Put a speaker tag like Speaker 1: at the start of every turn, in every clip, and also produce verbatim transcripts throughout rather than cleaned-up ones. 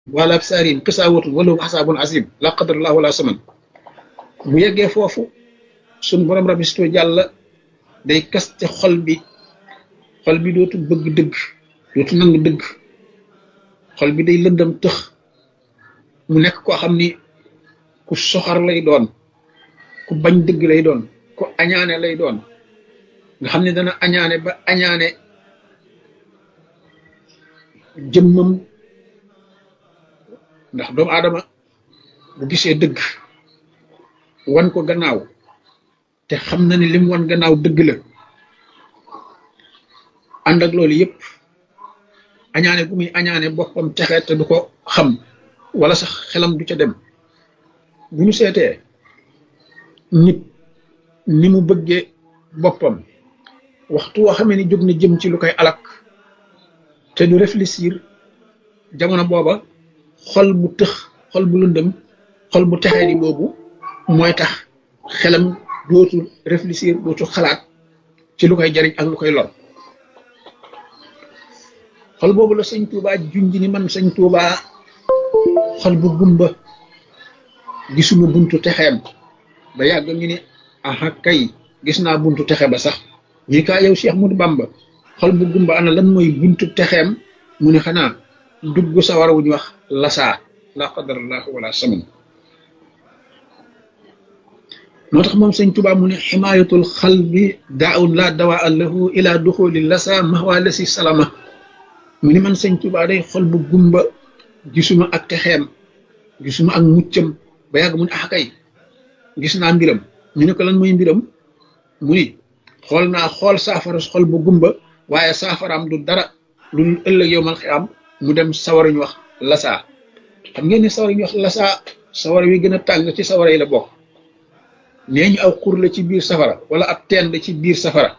Speaker 1: wala absaarin qisaawatun wala xasaabun asim la qadarallahu wala saman bu yeggee foofu sun borom rabbi sto jàlla day kaste xol bi xol bi dootu bëgg dëgg dootu nangu dëgg xol bi day lëndam tëx mu nekk koo xam ni ku soxar lay doon ku bañ dëgg lay doon ku añaane lay doon nga xam ne dana añaane ba añaane jëmmam ndax doomu aadama bu gisee dëgg wan ko gannaaw te xam na ni lim wan gannaaw dëgg la ànd ak loolu yëpp añaane bu muy añaane boppam texee te du ko xam wala sax xelam du ca dem bu ñu seetee nit ni mu bëggee boppam waxtu woo xamee ni jóg na jëm ci lu koy alak te du réfléchir jamono booba xol bu tëx xol bu lëndëm xol bu texee di boobu mooy tax xelam dootul réfléchir dootul xalaat ci lu koy jariñ ak lu koy lor xol boobu la sëñ Tuubaa junj ni man sëñ Tuubaa xol bu gumba gisuma buntu texeem ba yàgg ñu ni aha kay gis naa buntu texe ba sax ñi kaa yow Cheikh Ahmadou Bamba xol bu gumba ana lan mooy buntu texeem mu ne xanaa dugg sawara wu ñu wax lasaa la qadarallahu wala saman moo tax moom sëñ Tuubaa mu ne ximaayatul xalbi daawun la dawaa lahu ila duxuli lasa mahwa lasi salama mu ni man sëñ Tuubaa day xol bu gumba gisuma ak texeem gisuma ak muccam ba yàgg mu ne ah kay gis naa mbiram ñu ne ko lan mooy mbiram mu ni xool naa xool saafara xol bu gumba waaye saafaraam du dara lu ëllëg yow mal xiyaam mu dem sawara ñu wax lasaa xam ngeen ni sawara ñu wax lasaa sawara wi gën a tàng ci sawara yi la bokk nee ñu aw xur la ci biir safara wala ab teen la ci biir safara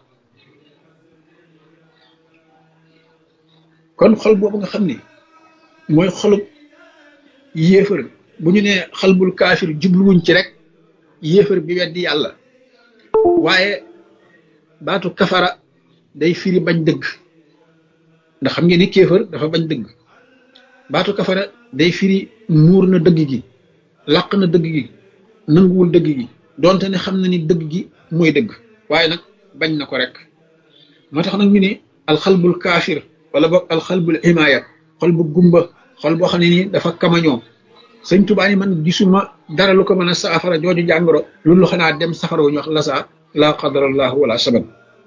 Speaker 1: kon xol boobu nga xam ni mooy xolub yéefar bu ñu nee xalbul kaafir jubluwuñ ci rek yéefar bi weddi yàlla waaye baatu kafara day firi bañ dëgg ndax xam ngeen ni kéefar dafa bañ dëgg baatu kafara day firi muur na dëgg gi làq na dëgg gi nanguwul dëgg gi donte ne xam na ni dëgg gi mooy dëgg waaye nag bañ na ko rek moo tax nag ñu ne alxalbul kaafir wala boog alxalbul imaaya xol bu gumba xol boo xam ne nii dafa kamañoo sëñ Tuubaa ni man gisuma dara lu ko mën a saafara jooju jàngoro loolu xanaa dem safara wu ñu wax lasa la qadarallahu wala saban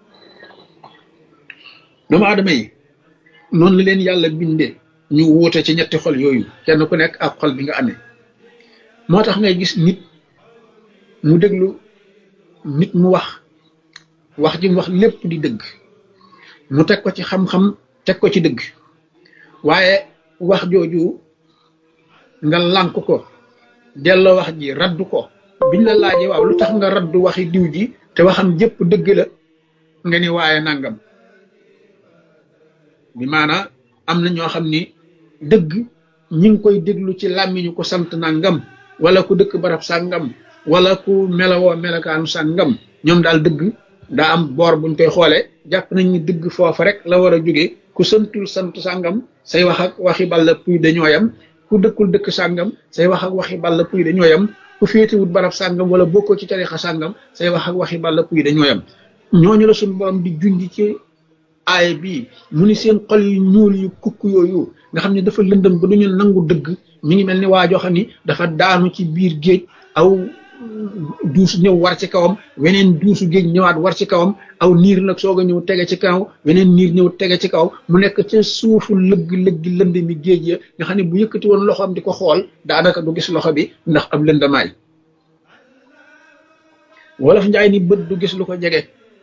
Speaker 1: doomu aadama yi noonu la leen yàlla bindee ñu wuute ci ñetti xol yooyu kenn ku nekk ak xol bi nga amee moo tax ngay gis nit mu déglu nit mu wax wax ji mu wax lépp di dëgg mu teg ko ci xam-xam teg ko ci dëgg waaye wax jooju nga lànk ko delloo wax ji raddu ko biñ la laajee waaw lu tax nga raddu waxi diw ji te waxam jëpp dëgg la nga ni waaye nangam bi maanaa am na ñoo xam ni dëgg ñi ngi koy déglu ci làmmiñu ko sant nangam wala ku dëkk barab sàngam wala ku melawoo melakaanu sàngam ñoom daal dëgg daa am boor buñ koy xoolee jàpp nañ ni dëgg foofa rek la war a jóge ku santul sant sàngam say wax ak waxi balla puy dañoo yam ku dëkkul dëkk sàngam say wax ak waxi balla puy dañoo yam ku féetewut barab sàngam wala bokkoo ci tarixa sàngam say wax ak waxi balla puy dañoo yam ñooñu la suñu borom di junj ci aaya bii mu ni seen xol yu ñuul yu kukk yooyu nga xam ne dafa lëndëm ba duñu nangu dëgg mi ngi mel ni waa joo xam ni dafa daanu ci biir géej aw duus ñëw war ci kawam weneen duusu géej ñëwaat war ci kawam aw niir nag soog a ñëw tege ci kaw weneen niir ñëw tege ci kaw mu nekk ca suufu lëgg lëggi lënd mi géej ya nga xam ne bu yëkkati woon loxoom di ko xool daanaka du gis loxo bi ndax am lëndamaay wolof njaay ni bët du gis lu ko jege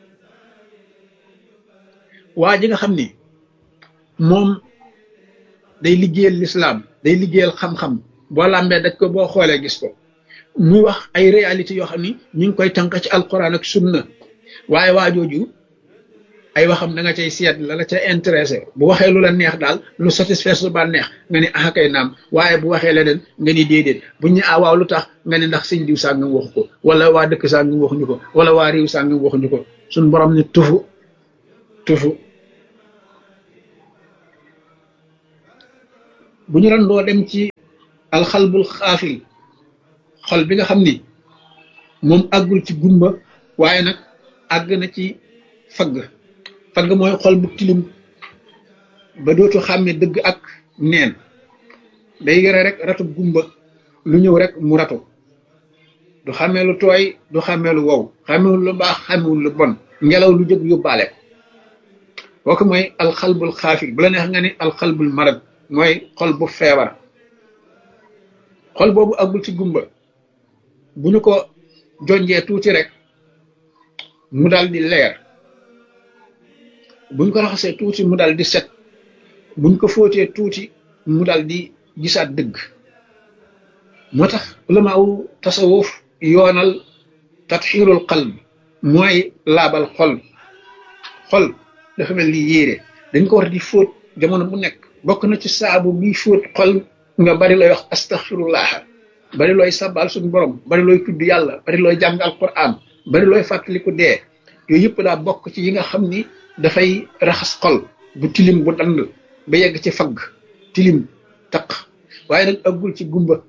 Speaker 1: waa ji nga xam ni moom day liggéeyal lislaam day liggéeyal xam-xam boo làmbee daj ko boo xoolee gis ko muy wax ay réalité yoo xam ni ñu ngi koy tànk ci alquran ak sunna waaye waa jooju ay waxam da nga cay seet la la ca intéressé bu waxee lu la neex daal lu satisfaire su ba neex nga ni ah kay naam waaye bu waxee leneen nga ni déedéet bu ñu ah waaw lu tax nga ni ndax sëñ diw sàngam waxu ko wala waa dëkk sàngam waxuñu ko wala waa réew sàngam waxuñu ko suñ borom ni tufu tufu bu ñu randoo dem ci alxalbul xaafil xol bi nga xam ni moom àggul ci gumba waaye nag àgg na ci fagg fagg mooy xol bu tilim ba dootu xàmme dëgg ak neen day yore rek ratu gumba lu ñëw rek mu ratu du xàmmee lu tooy du xàmmee lu wow xàmmewul lu baax xàmmewul lu bon ngelaw lu jóg yóbbaale ko kooku mooy alxalbul xaafil bu la neex nga ni alxalbul marad mooy xol bu feebar xol boobu àggul ci gumba bu ñu ko jonjee tuuti rek mu dal di leer buñ ko raxasee tuuti mu dal di set buñ ko fóotee tuuti mu dal di gisaat dëgg moo tax ulamaawu tasawuf yoonal tatxiirul qalb mooy laabal xol xol dafa mel ni yéere dañ ko war di fóot jamono bu nekk bokk na ci saabu bi fóot xol nga bari looy wax astaxfirullah bari looy sabal suñu borom bari looy tudd yàlla bari looy jàng alquran bari looy fàttaliku dee yooyu yëpp daa bokk ci yi nga xam ni dafay raxas xol bu tilim bu dand ba yegg ci fagg tilim taq waaye nag aggul ci gumba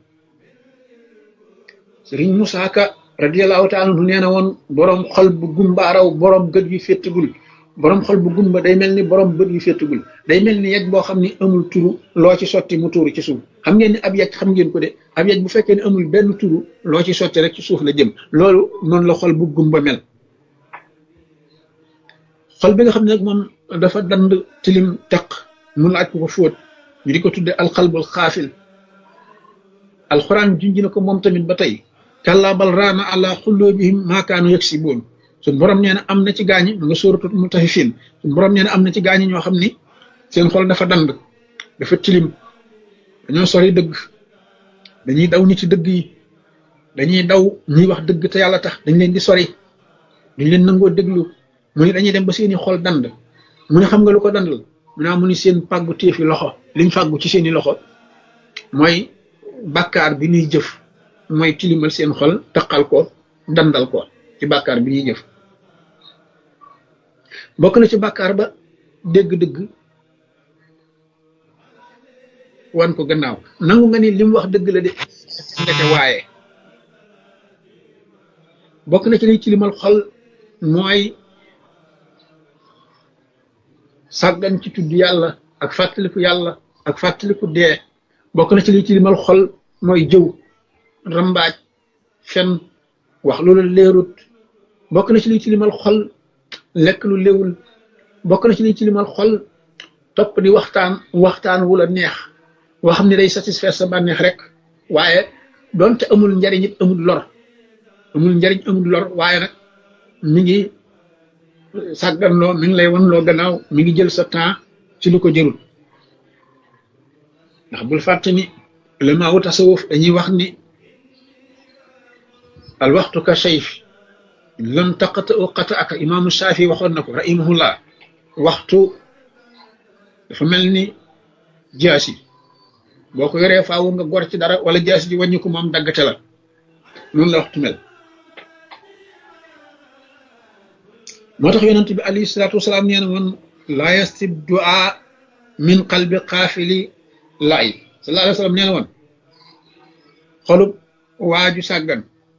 Speaker 1: sëriñ Musaa Ka radiyallahu taala anhu nee na woon borom xol bu gumbaaraw borom gët yu féttagul borom xol bu gumba day mel ni borom bët yu féttagul day mel ni yej boo xam ni amul turu loo ci sotti mu tuuru ci suuf xam ngeen ni ab yej xam ngeen ko de ab yej bu fekkee ne amul benn turu loo ci sotti rek ci suuf la jëm loolu noonu la xol bu gumba mel xol bi nga xam ne nag moom dafa dand tilim teq mu laaj ko ko fóot ñu di ko tudde alxalbul xaafil alxuraan junj na ko moom tamit ba tey kallaa bal raana ala xulloobihim maa kaanu yaksibuun suñ borom nee na am na ci gaañi mu nga sóoratu mutaffifin suñ borom nee na am na ci gaañi ñoo xam ni seen xol dafa dand dafa tilim dañoo sori dëgg dañuy daw nit ci dëgg yi dañuy daw ñuy wax dëgg te yàlla tax dañ leen di sori duñ leen nangoo déglu mu ne dañuy dem ba seeni xol dand mu ne xam nga lu ko dandal mu naa mu ni seen pàggu téefi loxo liñ fàggu ci seeni loxo mooy bàkkaar bi ñuy jëf mooy tilimal seen xol taqal ko dandal ko ci bàkkaar bi ñuy jëf bokk na ci bàkkaar ba dégg-dëgg wan ko gannaaw nangu nga ni li mu wax dëgg la de ndeke waaye bokk na ci liy tilimal xol mooy sàggan ci tudd yàlla ak fàttaliku yàlla ak fàttaliku dee bokk na ci liy tilimal xol mooy jëw rambaaj fen wax loolu leerut bokk na ci liy tilimal xol lekk lu léwul bokk na ci liy tilimal xol topp di waxtaan waxtaan wu la neex woo xam ne day satisfaire sa bànneex rek waaye doonte amul njariñ it amul lor amul njariñ amul lor waaye nag mi ngi sàgganloo mi ngi lay wan loo gannaaw mi ngi jël sa temps ci lu ko jërul ndax bul fàtte ni ulama wu tasawuf dañuy wax ni al waxtu ka sayf lam taqata u qata aka imaamu Shaafi waxoon na ko rahimahullah waxtu dafa mel ni jaasi boo ko yoree faawu nga gor ci dara wala jaasi ji wàññi ko moom daggate la noonu la waxtu mel moo tax yonent bi alayhi salaatu wasalaam nee na woon laa yastib du'a min qalbi qaafili laay sallallahu alayhi wa sallam nee na woon xolub waaju sàggan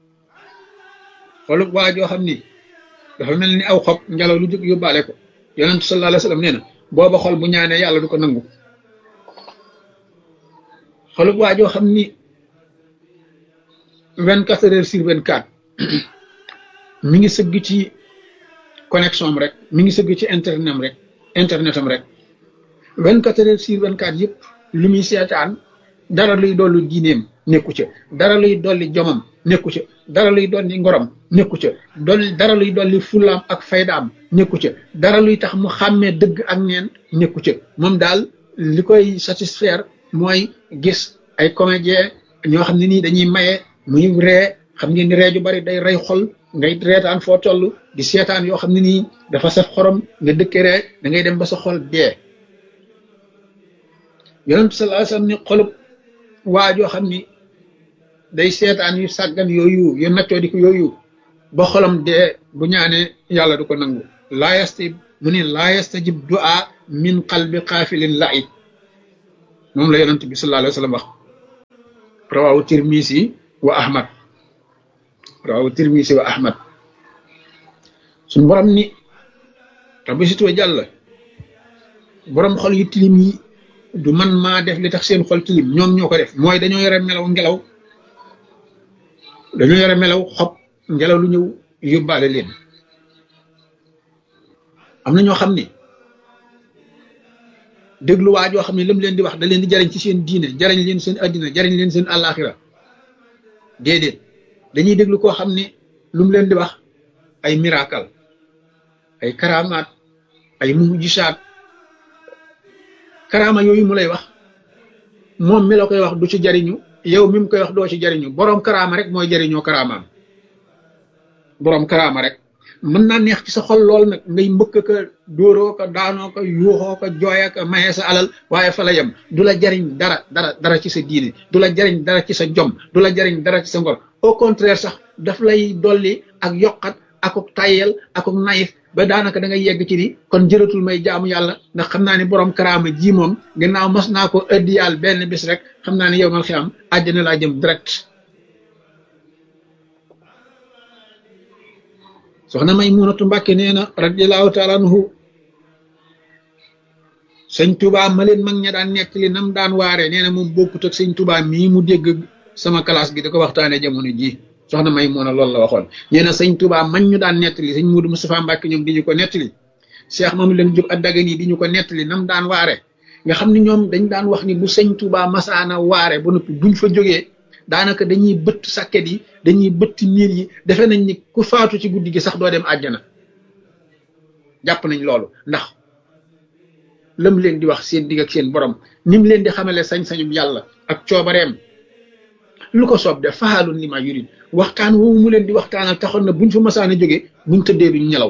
Speaker 1: xolub waajoo xam ni dafa mel ni aw xob ngelaw lu jóg yóbbaale ko yonent sallallahu alayhi wa sallam nee na booba xol bu ñaanee yàlla du ko nangu xolub waajoo xam ni vingt quatre heures sur vingt quatre mi ngi sëgg ci connexion am rek mi ngi sëgg ci internet am rek internet am rek vingt quatre heures sur vingt quatre yëpp lu muy seetaan dara luy dolli diineem nekku ca dara luy dolli jomam nekku ca dara luy dolli ngorom nekku ca dolli dara luy dolli fulaam ak faydaam nekku ca dara luy tax mu xàmmee dëgg ak neen nekku ca moom daal li koy satisfaire mooy gis ay comédien ñoo xam ne nii dañuy maye muy ree xam ngeen ni ree ju bari day rey xol ngay reetaan foo toll di seetaan yoo xam ne nii dafa saf xorom nga dëkke ree da ngay dem ba sa xol dee yonent sallallahu alayhi wasallam ni xolub waa joo xam ni day seetaan yu sàggan yooyu yu naccoo di ko yooyu ba xolam dee bu ñaanee yàlla du ko nangu laa yastajib mu ni laa yastajib du'a min qalbi qaafilin la'ib moom la yonent bi sallallahu alayhi wa sallam wax rawahu tirmisi wa ahmad rawahu tirmisi wa ahmad suñu borom ni rabbi situwa jàll borom xol yu tilim yi du man maa def li tax seen xol tilim ñoom ñoo ko def mooy dañoo yore melaw ngelaw dañoo yore melaw xob ngelaw lu ñëw yóbbaale leen am na ñoo xam ne déglu waa joo xam ne lam leen di wax da leen di jariñ ci seen diine jariñ leen seen addina jariñ leen seen àllaaxira déedéet dañuy déglu koo xam ne lu mu leen di wax ay miracle ay karamaat ay mujisaat karaama yooyu mu lay wax moom mi la koy wax du ci jariñu yow mi mu koy wax doo ci jariñu boroom karaama rek mooy jariñoo karaamaam boroom karaama rek mën naa neex ci sa xol lool nag ngay mbëkk ka dóoroo ko daanoo ko yuuxoo ko jooya ko maye sa alal waaye fa la yem du la jariñ dara dara dara ci sa diine du la jariñ dara ci sa jom du la jariñ dara ci sa ngor au contraire sax daf lay dolli ak yokkat akuk tayyel akuk nayif ba daanaka da ngay yegg ci ni kon jëratul may jaamu yàlla ndax xam naa ne borom karaama ji moom gannaaw mas naa ko ëddi yàlla benn bis rek xam naa ne yow mal xiyaam àjjana laa jëm direct soxna Maymunatu Mbàkke nee na radiyallahu taala anhu sëñ Tuubaa ma leen mag ña daan nekk li nam daan waaree nee na moom bokkut ak sëñ Tuubaa mii mu dégg sama classe gi da ko waxtaanee jamono ji soxna Maymuna loolu la waxoon nee na sëñ Tuubaa man ñu daan nettali sëñ Muudu Mustafaa Mbàkke ñoom di ñu ko nettali Cheikh Mamadou Lam Jóob Ad-Dagana di ñu ko nettali nam daan waare nga xam ne ñoom dañ daan wax ni bu sëñ Tuubaa masaana waare ba noppi buñ fa jógee daanaka dañuy bëtt sàkket yi dañuy bëtt miir yi defe nañ ni ku faatu ci guddi gi sax doo dem àjjana jàpp nañ loolu ndax lam leen di wax seen digg ak seen borom ni mu leen di xamale sañ-sañum yàlla ak coobareem lu ko soob def faalun li ma yurid waxtaan woowu mu leen di waxtaanal taxoon na buñ fa masaan a jógee buñ tëddee duñ ñelaw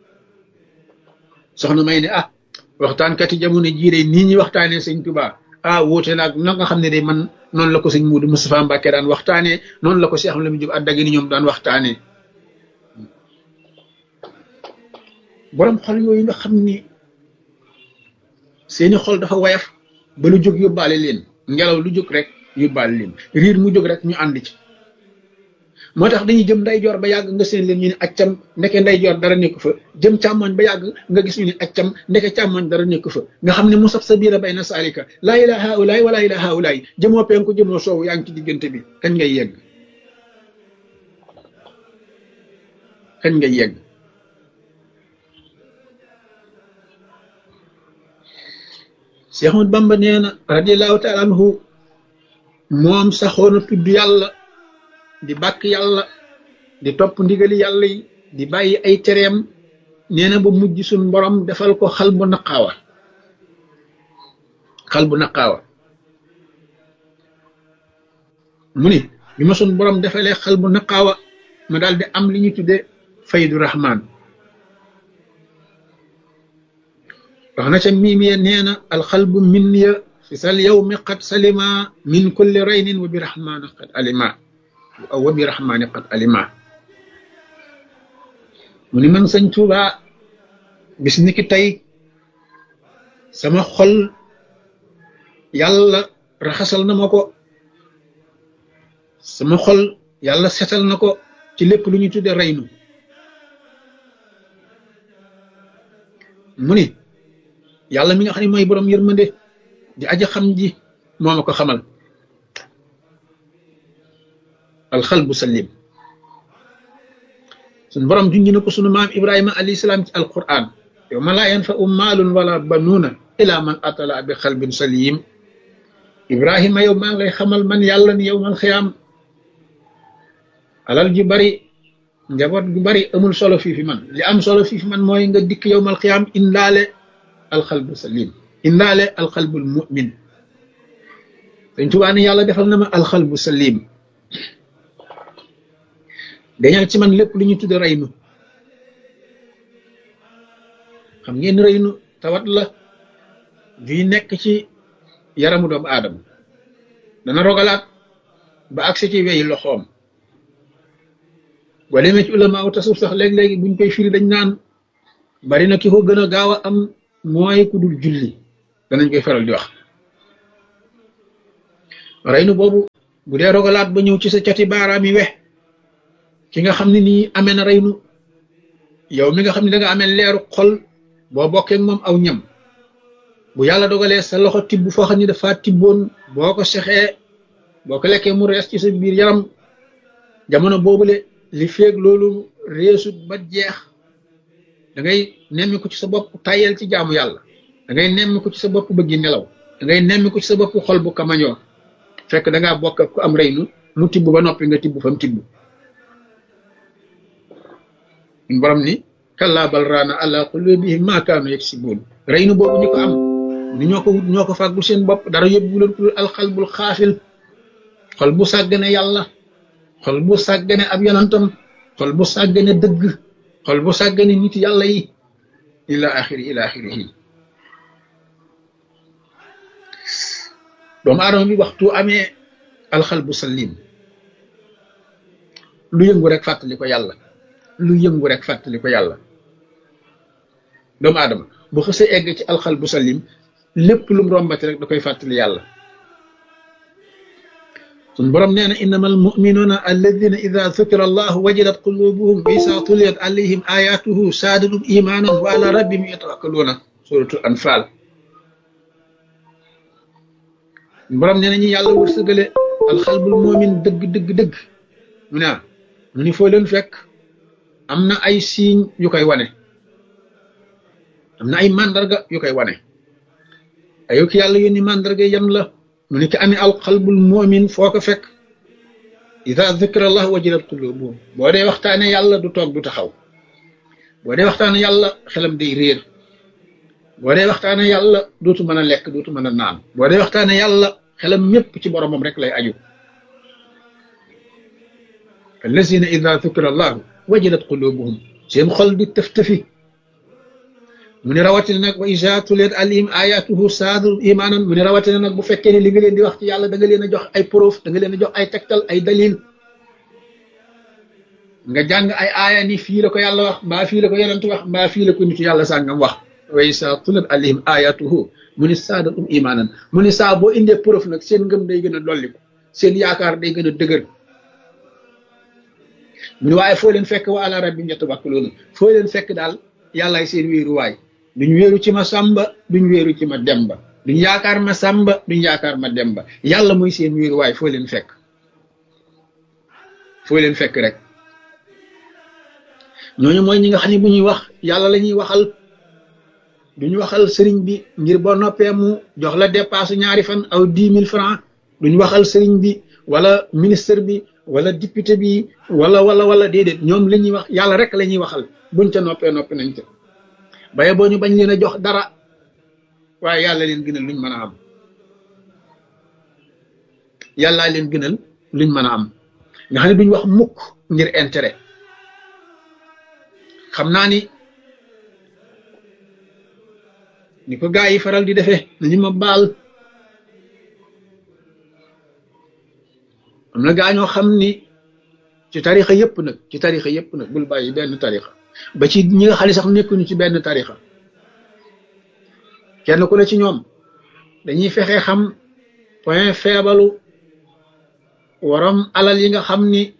Speaker 1: soxna may ne ah waxtaankat yi jamono jii de nii ñuy waxtaanee sëñ Tuubaa ah wóote naag na nga xam ne de man noonu la ko sëñ Muudu Mustafaa Mbàkke daan waxtaanee noonu la ko Cheikh Lam Jóob Ad-Dagana ñoom daan waxtaanee borom xol yooyu nga xam ni seeni xol dafa wayaf ba lu jóg yóbbaale leen ngelaw lu jóg rek yóbbaale leen riir mu jóg rek ñu ànd ci moo tax dañuy jëm ndeyjoor ba yàgg nga seen leen ñu ne accam ndeke ndeyjoor dara nekku fa jëm càmmoñ ba yàgg nga gis ñu ne accam ndeke càmmoñ dara nekku fa nga xam ne mu sab sa biira bay na saalika laa ilaaha haulaay wala ilaaha haulaay jëmoo penku jëmoo soowu yaa ngi ci diggante bi kañ ngay yegg kañ ngay yegg Cheikh Ahmadu Bamba nee na radiyallahu taala anhu moom saxoona tudd yàlla di bàkk yàlla di topp ndigali yàlla yi di bàyyi ay tereem nee na ba mujj suñ borom defal ko xal bu naqaawa xal bu naqaawa mu ni bi ma suñ borom defalee xal bu naqaawa ma daal di am li ñu tudde faydu rahman wax na ca miimiya nee na alxalbu min ya fi sal yawmi qad salima min kulli raynin wa bi rahmani qad alima wa bi rahmani qad alima mu ni man sëñ Tuubaa bis ni ki tey sama xol yàlla raxasal na ma ko sama xol yàlla setal na ko ci lépp lu ñu tudde raynu mu ni yàlla mi nga xam ne mooy borom yërmande di aja xam ji moo ma ko xamal alxalbu salim suñ borom junj na ko sunu maam Ibrahima alayhi salaam ci alquran yow ma laa yanfa'u maalun wala banuuna ila man atala bi xalbin salim Ibrahima yow maa ngi lay xamal man yàlla ni yow mal xiyaam alal ju bari njaboot gu bari amul solo fii fi man li am solo fii fi man mooy nga dikk yow mal xiyaam indaale alxalbu salim indaale alxalbul mu'min Sëñ Tuubaa ne yàlla defal na ma alxalbu salim dañal ci man lépp lu ñu tudde raynu xam ngeen raynu tawat la juy nekk ci yaramu doomu aadama dana rogalaat ba agsi ci weyi loxoom boo demee ci ulama u tasawuf sax léeg-léegi buñ koy firi dañ naan bari na ki ko gën a gaaw a am mooy ku dul julli danañ koy faral di wax reynu boobu bu dee rogalaat ba ñëw ci sa cati baaraam yi we ki nga xam ne nii amee na reynu yow mi nga xam ne da nga amee leeru xol boo bokkee ak moom aw ñam bu yàlla dogalee sa loxo tibb foo xam ne dafa tibboon boo ko sexee boo ko lekkee mu rees ci sa biir yaram jamono boobule li feeg loolu reesut ba jeex da ngay nemmi ko ci sa bopp tayel ci jaamu yàlla da ngay nemmi ko ci sa bopp bëggi nelaw da ngay nemmi ko ci sa bopp xol bu kamañoo fekk da ngaa bokk ak ku am reynu mu tibb ba noppi nga tibb fa mu tibb borom ni kallaa bal raana ala qulubihim ma kaanu yaksibuun reynu boobu ñu ko am ni ñoo ko wut ñoo ko fàggul seen bopp dara yóbbu leen ku alxalbul xaafil xol bu sàggane yàlla xol bu sàggane ab yonantam xol bu sàggane dëgg xol bu sàggane nit yàlla yi ila axiri ila axirihi doomu aadama bi waxtu amee alxalbu salim lu yëngu rek fàttali ko yàlla lu yëngu rek fàttali ko yàlla doomu aadama bu xësee egg ci alxalbu salim lépp lu mu rombati rek da koy fàttali yàlla sun borom nee na innama almuminuuna alladina ida dhukira allahu wajilat qulubuhum wa isa tuliyat alayhim ayatuhu saadatum imanan wa ala rabbihim yatawakkaluuna suratul anfal borom nee na ñi yàlla wërsëgale alxalbul moomin dëgg dëgg dëgg mu ne mu ni foo leen fekk am na ay signe yu koy wane am na ay mandarga yu koy wane ayo ki yàlla yónni mandarga yam la mu ni ki amee alxalbul moomin foo ko fekk ida dhukira allah wajilat qulubuhum boo dee waxtaane yàlla du toog du taxaw boo dee waxtaane yàlla xelam day réer boo dee waxtaane yàlla dootu mën a lekk dootu mën a naan boo dee waxtaane yàlla xelam ñépp ci boromam rek lay aju allazina ida dhukira allahu wajilat qulubuhum seen xol di tëf tëfi mu ne rawatina nag wa iza tuliyat alayhim ayatuhu saadu imanan mu ne rawatina nag bu fekkee ne li nga leen di wax ci yàlla da nga leen a jox ay proof da nga leen a jox ay tegtal ay dalil nga jàng ay aaya ni fii la ko yàlla wax mbaa fii la ko yonent wax mbaa fii la ko nitu yàlla sàngam wax wa iza tuliyat alayhim ayatuhu mu ne saadatum imanan mu ne saa boo indee proof nag seen ngëm day gën a dolliku seen yaakaar day gën a dëgër mu ne waaye foo leen fekk wa ala rabbihim yatawakkaluun foo leen fekk daal yàllaay seen wéeru waay duñ wéeru ci ma sàmba duñ wéeru ci ma demba duñ yaakaar ma sàmba duñ yaakaar ma demba yàlla mooy seen wéeru waay foo leen fekk foo leen fekk rek ñooñu mooy ñi nga xam ne bu ñuy wax yàlla la ñuy waxal duñ waxal sëriñ bi ngir boo noppee mu jox la dépasse ñaari fan aw dix mille francs duñ waxal sëriñ bi wala ministre bi wala député bi wala wala wala déedéet ñoom la ñuy wax yàlla rek la ñuy waxal buñ ca noppee noppi nañ ca baye boo ñu bañ leen a jox dara waaye yàlla leen gënal luñ mën a am yàllaa leen gënal luñ mën a am nga xam ne duñ wax mukk ngir intérêt xam naa ni ni ko gaa yi faral di defee nañu ma baal am na gaa ñoo xam ni ci tarixa yëpp nag ci tarixa yëpp nag bul bàyyi benn tarixa ba ci ñi nga xam ne sax nekkuñu ci benn tarixa kenn ku ne ci ñoom dañuy fexe xam point faible waram alal yi nga xam ni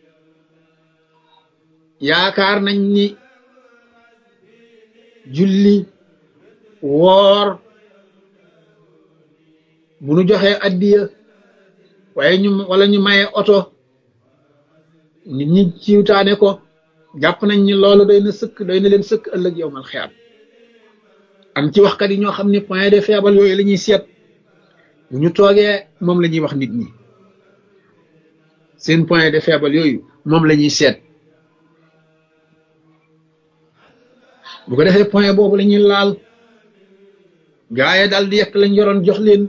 Speaker 1: yaakaar nañ ni julli woor bu nu joxee addiya waaye ñu wala ñu maye oto nit ñi ciwtaane ko jàpp nañ ni loolu doy na sëkk doy na leen sëkk ëllëg yowmal xiyaam am ci waxkat yi ñoo xam ne point de faible yooyu la ñuy seet bu ñu toogee moom la ñuy wax nit ñi seen point de faible yooyu moom la ñuy seet bu ko defee point boobu la ñuy laal gaaye daal di yekk lañ yoroon jox leen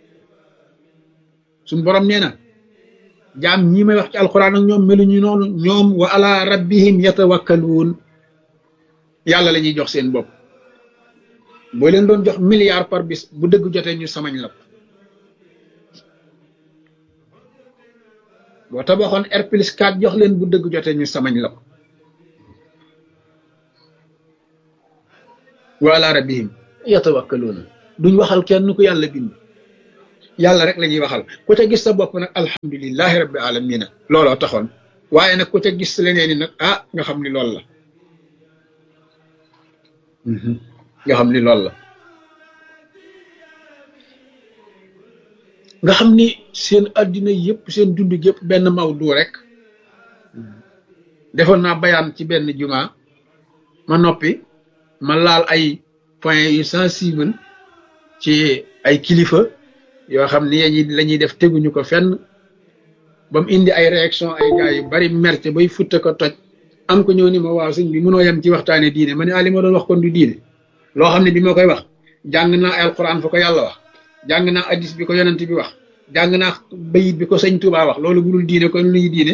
Speaker 1: suñ borom nee na jaam ñi may wax ci alquran ak ñoom meluñu noonu ñoom wa ala rabbihim yatawakkaluun yàlla la ñuy jox seen bopp boo leen doon jox milliard par bis bu dëgg jotee ñu samañ la boo tabaxoon R plus quatre jox leen bu dëgg jotee ñu samañ la ko wa ala rabbihim yatawakkaluun duñ waxal kenn ku yàlla bind yàlla rek la ñuy waxal ku ca gis sa bopp nag alhamdulilahi rabbil alamina looloo taxoon waaye nag ku ca gis leneen ni nag ah nga xam ni loolu la nga xam ni loolu la nga xam ni seen addina yëpp seen dund yëpp benn mawdu rek defoon naa bayaan ci benn juma ma noppi ma laal ay point yu sensible ci ay kilifa yoo xam ni yañi la ñuy def teguñu ko fenn ba mu indi ay réaction ay gars yu bari merte bay futte ko toj am ko ñëw ni ma waaw sëñ bi mënoo yem ci waxtaane diine ma ne ah li ma doon wax kon du diine loo xam ne bi ma koy wax jàng naa alquran fa ko yàlla wax jàng naa hadis bi ko yonent bi wax jàng naa bayit bi ko sëñ Tuubaa wax loolu budul diine kon luy diine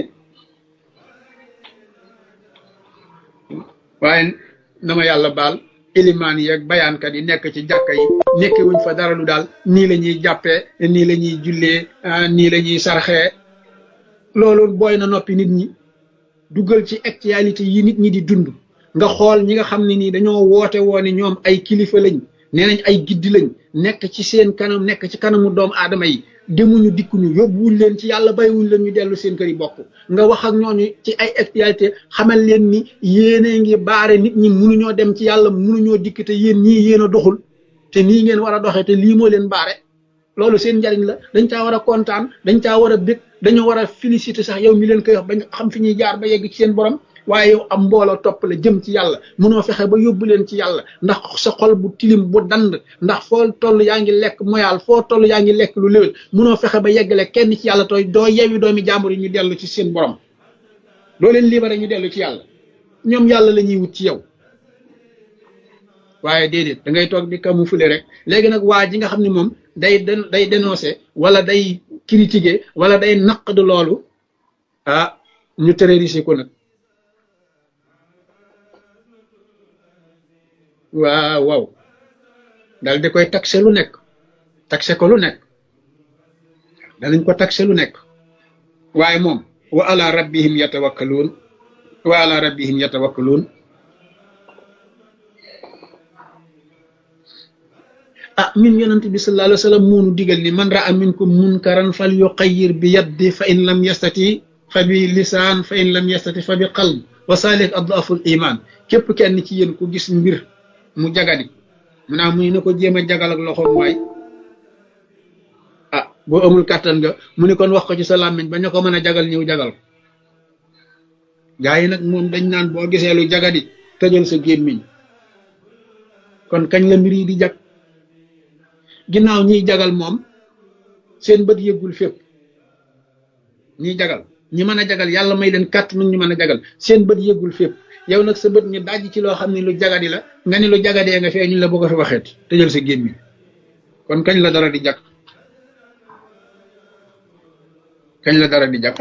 Speaker 1: waaye na ma yàlla baal ilimaan yi ak bayaankat yi nekk ci jàkka yi nekke wuñ fa dara lu daal nii la ñuy jàppee nii la ñuy jullee nii la ñuy sarxee loolu booy na noppi nit ñi duggal ci actualité yi nit ñi di dund nga xool ñi nga xam ne nii dañoo woote woone ñoom ay kilifa lañ nee nañ ay giddi lañ nekk ci seen kanam nekk ci kanamu doomu aadama yi demuñu dikkuñu yóbbuwuñ leen ci yàlla bàyyiwuñ leen ñu dellu seen kër yi bokk nga wax ak ñooñu ci ay actualité xamal leen ni yéene ngi baare nit ñi mënuñoo dem ci yàlla mënuñoo dikk te yéen ñii yéen a doxul te nii ngeen war a doxee te lii moo leen baare loolu seen njariñ la dañ caa war a kontaan dañ caa war a bég dañoo war a féliciter sax yow mi leen koy wax bañ xam fi ñuy jaar ba yegg ci seen borom waaye yow am mbooloo topp la jëm ci yàlla mënoo fexe ba yóbbu leen ci yàlla ndax sa xol bu tilim bu dand ndax foo toll yaa ngi lekk moyaal foo toll yaa ngi lekk lu léwél mënoo fexe ba yeggale kenn ci yàlla tooy doo yewi doomi jàmbur yi ñu dellu ci seen borom doo leen libéré ñu dellu ci yàlla ñoom yàlla la ñuy wut ci yow waaye déedéet da ngay toog di camoufler rek léegi nag waa ji nga xam ne moom day day dénoncer wala day critiquer wala day naqd loolu ah ñu terroriser ko nag waaw waaw dal di koy taxe lu nekk taxe ko lu nekk danañ ko taxe lu nekk waaye moom wa ala rabbihim yatawakkaluun wa ala rabbihim yatawakkaluun ah ñun yonent bi sallallahu alayhi wa sallam moonu digal ni man ra'a minkum munkaran fal yuqayyir bi yaddi fa in lam yastati fa bi lisaan fa in lam yastati fa bi qalb wa salik adaful iman képp kenn ci yéen ku gis mbir mu jagadi mu naa mu ne ko jéem a jagal ak loxoom waay ah boo amul kàttan nga mu ne kon wax ko ci sa làmmiñ ba ñu ko mën a jagal ñëw jagal ko gaa yi nag moom dañ naan boo gisee lu jagadi tëjal sa gémmiñ kon kañ la mbir yi di jag ginnaaw ñiy jagal moom seen bët yëggul fépp ñiy jagal ñi mën a jagal yàlla may leen kàttan ñu mën a jagal seen bët yëggul fépp yow nag sa bët ñu daj ci loo xam ne lu jagadi la nga ni lu jagadee nga fee ñu la boo ko fi waxeet tëjal sa gémmiñ kon kañ la dara di jag kañ la dara di jag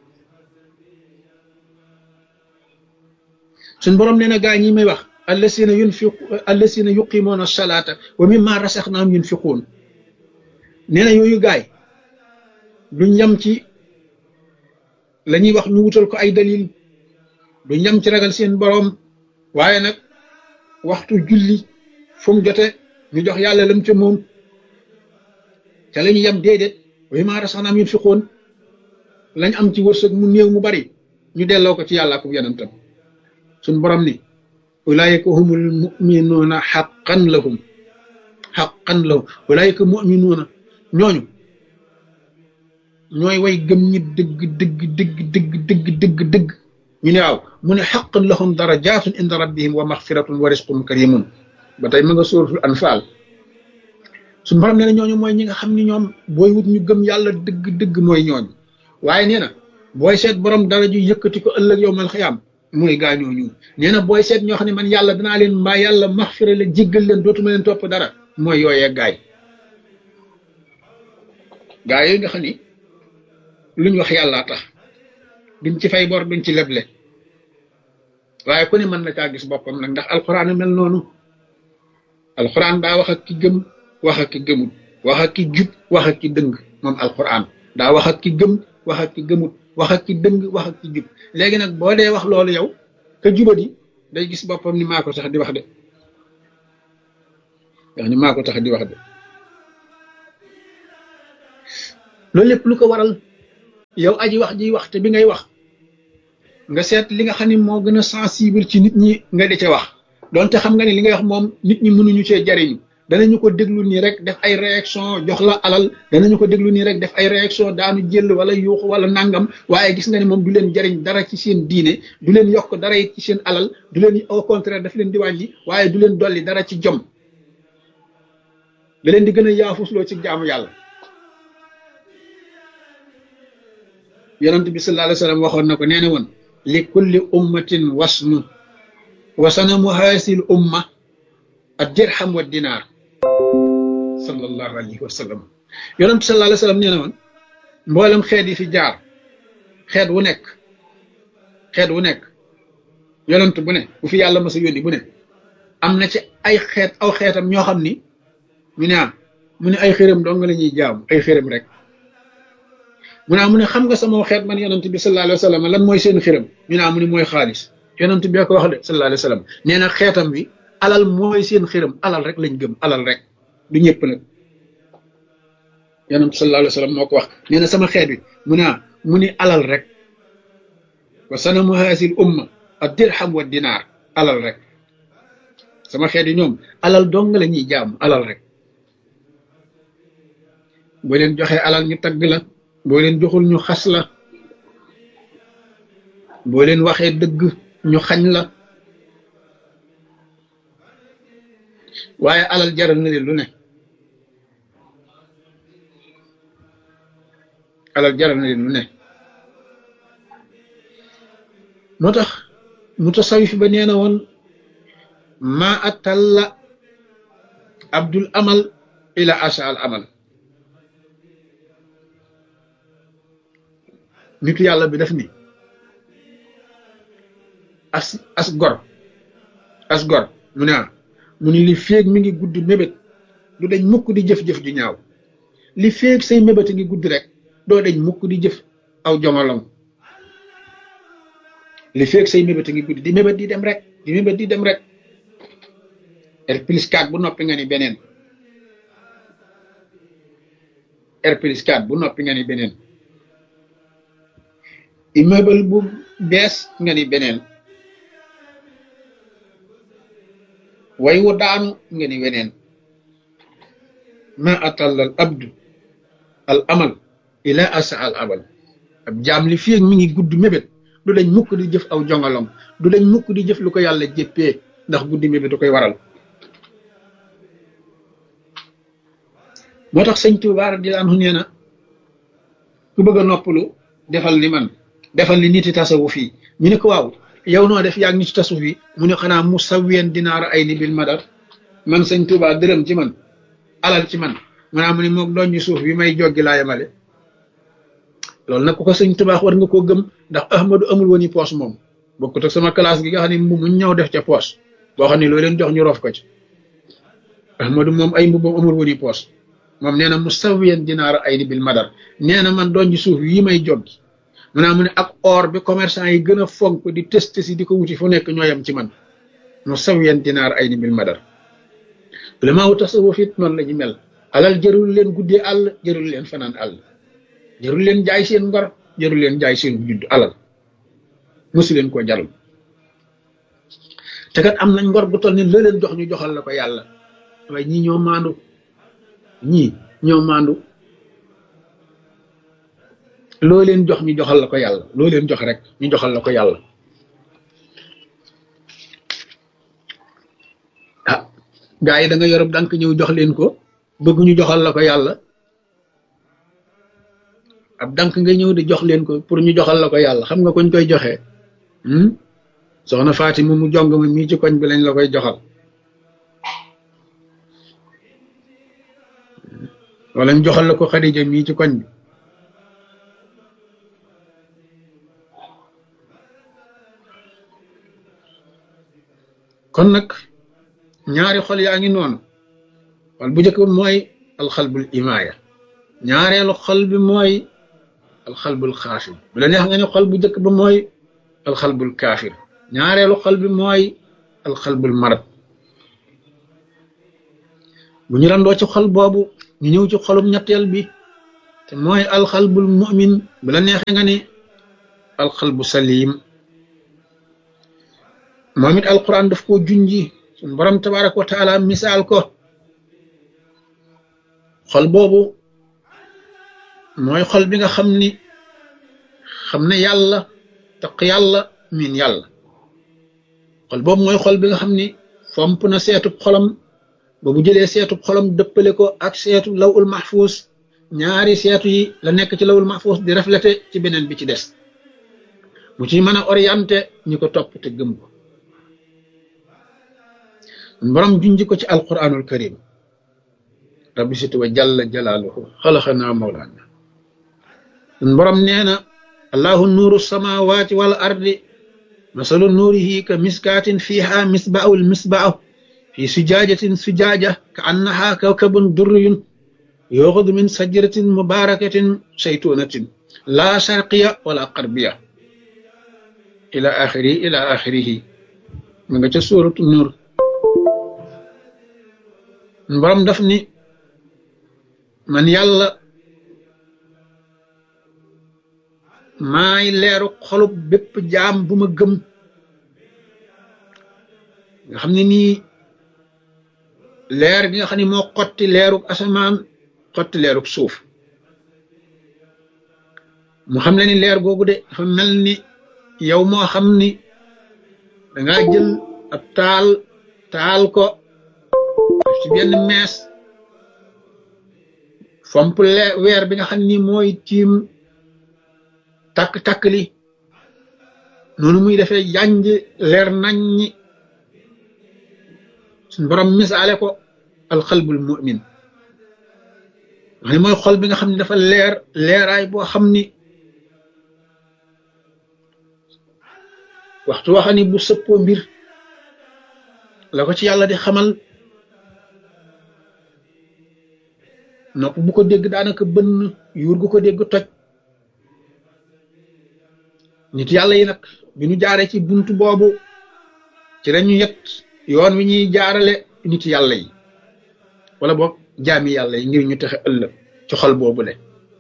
Speaker 1: suñ borom nee na gaa ñi may wax allasina yunfiqu allasina yuqimoona salaata wa mimma rasaxnaam yunfiquun nee na yooyu gaay duñ yam ci la ñuy wax ñu wutal ko ay dalil duñ yam ci ragal seen borom waaye nag waxtu julli fu mu jote ñu jox yàlla lam ca moom ca la ñu yem déedéet wa mimma rasaxnaam yunfiquun lañ am ci wërsëg mu néew mu bari ñu delloo ko ci yàlla ak yonentam suñ borom ni ulaayika humul muminuuna xaqan lahum xaqan lahum ulaayika muminuuna ñooñu ñooy way gëm ñi dëgg dëgg dëgg dëgg dëgg dëgg dëgg ñu ne waaw mu ne xaqan lahum darajaatun inda rabbihim wa maxfiratun wa risqun karimun ba tey ma nga sóoratul anfaal suñu borom nee na ñooñu mooy ñi nga xam ni ñoom booy wut ñu gëm yàlla dëgg dëgg mooy ñooñu waaye nee na booy seet borom dara ju yëkkati ko ëllëg yowmal xiyaam mooy gaañoo ñu nee na booy seet ñoo xam ne man yàlla danaa leen mbaa yàlla maxfira leen jéggal leen dootuma leen topp dara mooy yooyee gaay gaay yooyu nga xam ni luñ wax yàllaa tax duñ ci fay bor duñ ci leble waaye ku ne mën na caa gis boppam nag ndax alxuraan mel noonu alxuraan daa wax ak ki gëm wax ak ki gëmut wax ak ki jub wax ak ki dëng moom alxuraan daa wax ak ki gëm wax ak ki gëmut wax ak ki dëng wax ak ki jub léegi nag boo dee wax loolu yow ka jubadi day gis boppam ni maa ko tax di wax de wax ni maa ko tax di wax de loolu lépp lu ko waral yow aji wax ji wax te bi ngay wax nga seet li nga xam ne moo gën a sensible ci nit ñi nga di ca wax donte xam nga ne li ngay wax moom nit ñi mënuñu cee jariñu danañu ko déglu nii rek def ay réaction jox la alal danañu ko déglu nii rek def ay réaction daanu jël wala yuuxu wala nangam waaye gis nga ne moom du leen jariñ dara ci seen diine du leen yokk dara ci seen alal du leen au contraire daf leen di wàññi waaye du leen dolli dara ci jom da leen di gën a yaafusloo ci jaamu yàlla. yonent bi sallallahu alayhi wa sallam waxoon na ko nee na woon li kulli ummatin wasnu wa sanamu haasil umma ad dirham wa dinaar sallallahu alayhi wa sallam yonent sallallahu alayhi wa sallam nee na woon mboolem xeet yi fi jaar xeet wu nekk xeet wu nekk yonent bu ne bu fi yàlla masa yónni bu ne am na ci ay xeet aw xeetam ñoo xam ni mu ne ah mu ne ay xërëm dong la ñuy jaamu ay xërëm rek mu ne mu ne xam nga sama xeet man yonent bi sallallahu alayhi wa sallam lan mooy seen xërëm ñu ne mu ne mooy xaalis yonent bi ko wax de sallallahu alayhi wa sallam nee na xeetam bi alal mooy seen xërëm alal rek lañ gëm alal rek du ñëpp nag yonent sallallahu alayhi wa sallam moo ko wax nee na sama xeet bi mu ne mu ni alal rek wa sanamu haasil umma ad dirham wa dinaar alal rek sama xeet yi ñoom alal dong la ñuy jaam alal rek boo leen joxee alal ñu tagg la boo leen joxul ñu xas la boo leen waxee dëgg ñu xañ la waaye alal jaral na leen lu ne alal jaral na leen lu ne moo tax mutasawif ba nee na woon ma atalla abdul amal ila asa al amal nitu yàlla bi def ni as as gor as gor mu ne mu ni li féeg mi ngi gudd mébét du dañ mukk di jëf-jëf ju ñaaw li féeg say mébét ngi gudd rek doo dañ mukk di jëf aw jomalom li féeg say mébét ngi gudd di mébét di dem rek di mébét di dem rek R plus quatre bu noppi nga ni beneen R plus quatre bu noppi nga ni beneen immeuble bu bees nga ni beneen way wu daanu nga ni weneen ma atalla al abdu al amal ila asa al abal ab jaam li fii mi ngi gudd mébét du dañ mukk di jëf aw jongalom du dañ mukk di jëf lu ko yàlla jéppee ndax guddi mébét du koy waral moo tax sëñ Tuubaa radiyallaahu anhu nee na ku bëgg a noppalu defal ni man defal ni niti tasawuf yi ñu ne ko waaw yow noo def yaag niti tasawuf yi mu ne xanaa mu saween dinaara ay ni bil madar man sëñ Tuubaa dërëm ci man alal ci man maanaam mu ne moom doon ñu suuf bi may joggi laa yemale loolu nag ku ko sëñ Tuubaa war nga koo gëm ndax Ahmadu amul woon i poos moom bokkut ak sama classe gi nga xam ne mbubb mu ñëw def ca poos boo xam ne loo leen jox ñu roof ko ci Ahmadu moom ay mbubbam amul woon i poos moom nee na mu saween dinaara ay ni bil madar nee na man doon ñu suuf yi may joggi maanaam mu ne ak or bi commerçant yi gën a fonk di test si di ko wuti fu nekk ñooyam ci man mu saween dinaar ay ni bil madar ulama wu tasawuf it noonu la ñu mel alal jërul leen guddee àll jërul leen fanaan àll jërul leen jaay seen ngor jërul leen jaay seen judd alal mosu leen koo jaral te kat am nañ ngor bu toll ni la leen jox ñu joxal la ko yàlla waaye ñii ñoo maandu ñii ñoo maandu loo leen jox ñu joxal la ko yàlla loo leen jox rek ñu joxal la ko yàlla ah gaa yi da nga yorob dank ñëw jox leen ko bëgg ñu joxal la ko yàlla ab dank nga ñëw di jox leen ko pour ñu joxal la ko yàlla xam nga koñ koy joxee soxna Fatima mu jong ma mii ci koñ bi lañ la koy joxal wala ñu joxal la ko Xadija mii ci koñ bi kon nag ñaari xol yaa ngi noonu xol bu njëkk bi mooy alxalbul imaaya ñaareelu xol bi mooy alxalbul xaafir bu la neex nga ne xol bu njëkk ba mooy alxalbul kaafir ñaareelu xol bi mooy alxalbul marad bu ñu randoo ci xol boobu ñu ñëw ci xolum ñetteel bi te mooy alxalbul mu'min bu la neexee nga ne alxalbu salim moom it alquran daf koo junji suñ borom tabaraka wa taala misaal ko xol boobu mooy xol bi nga xam ni xam ne yàlla taq yàlla miin yàlla xol boobu mooy xol bi nga xam ni fomp na seetub xolam ba bu jëlee seetub xolam dëppale ko ak seetu lawul mahfuus ñaari seetu yi la nekk ci lawul mahfuus di reflété ci beneen bi ci des mu ci mën a orienté ñi ko topp te gëm ko borom junji ko ci alquranul karim rabbi situ wa jalla jalaaluhu xalaxanaa mawlaana borom nee na allahu nuuru samawati wal ardi masalu nuurihi ka miskaatin fiha misbaul misbaahu fi sujaajatin sujaaja ka annaha kawkabun durriyun yuxadu min sajaratin mubarakatin saytunatin la sharqiya wala qarbiya ila axiri ila axirihi ma nga ca suuratu nuur borom daf ni man yàlla maay leeru xolub bépp jaam bu ma gëm nga xam ne nii leer gi nga xam ne moo xotti leerug asamaan xotti leerug suuf mu xam le ni leer googu de dafa mel ni yow moo xam ni dangaa jël ab taal taal ko def ci benn mees fomp le weer bi nga xam ni mooy tiim takk-takk li noonu muy defee yanj leer nañ ñi suñ borom misaale ko alxalbul mu'min wax ni mooy xol bi nga xam ne dafa leer leeraay boo xam ni waxtu waxa ni bu sëppoo mbir la ko ci yàlla di xamal nopp bu ko dégg daanaka bënn yuur gu ko dégg toj nit yàlla yi nag bi ñu jaaree ci buntu boobu ci lañu yet yoon wi ñuy jaarale nit yàlla yi wala boog jaami yàlla yi ngir ñu texe ëllëg ci xol boobu le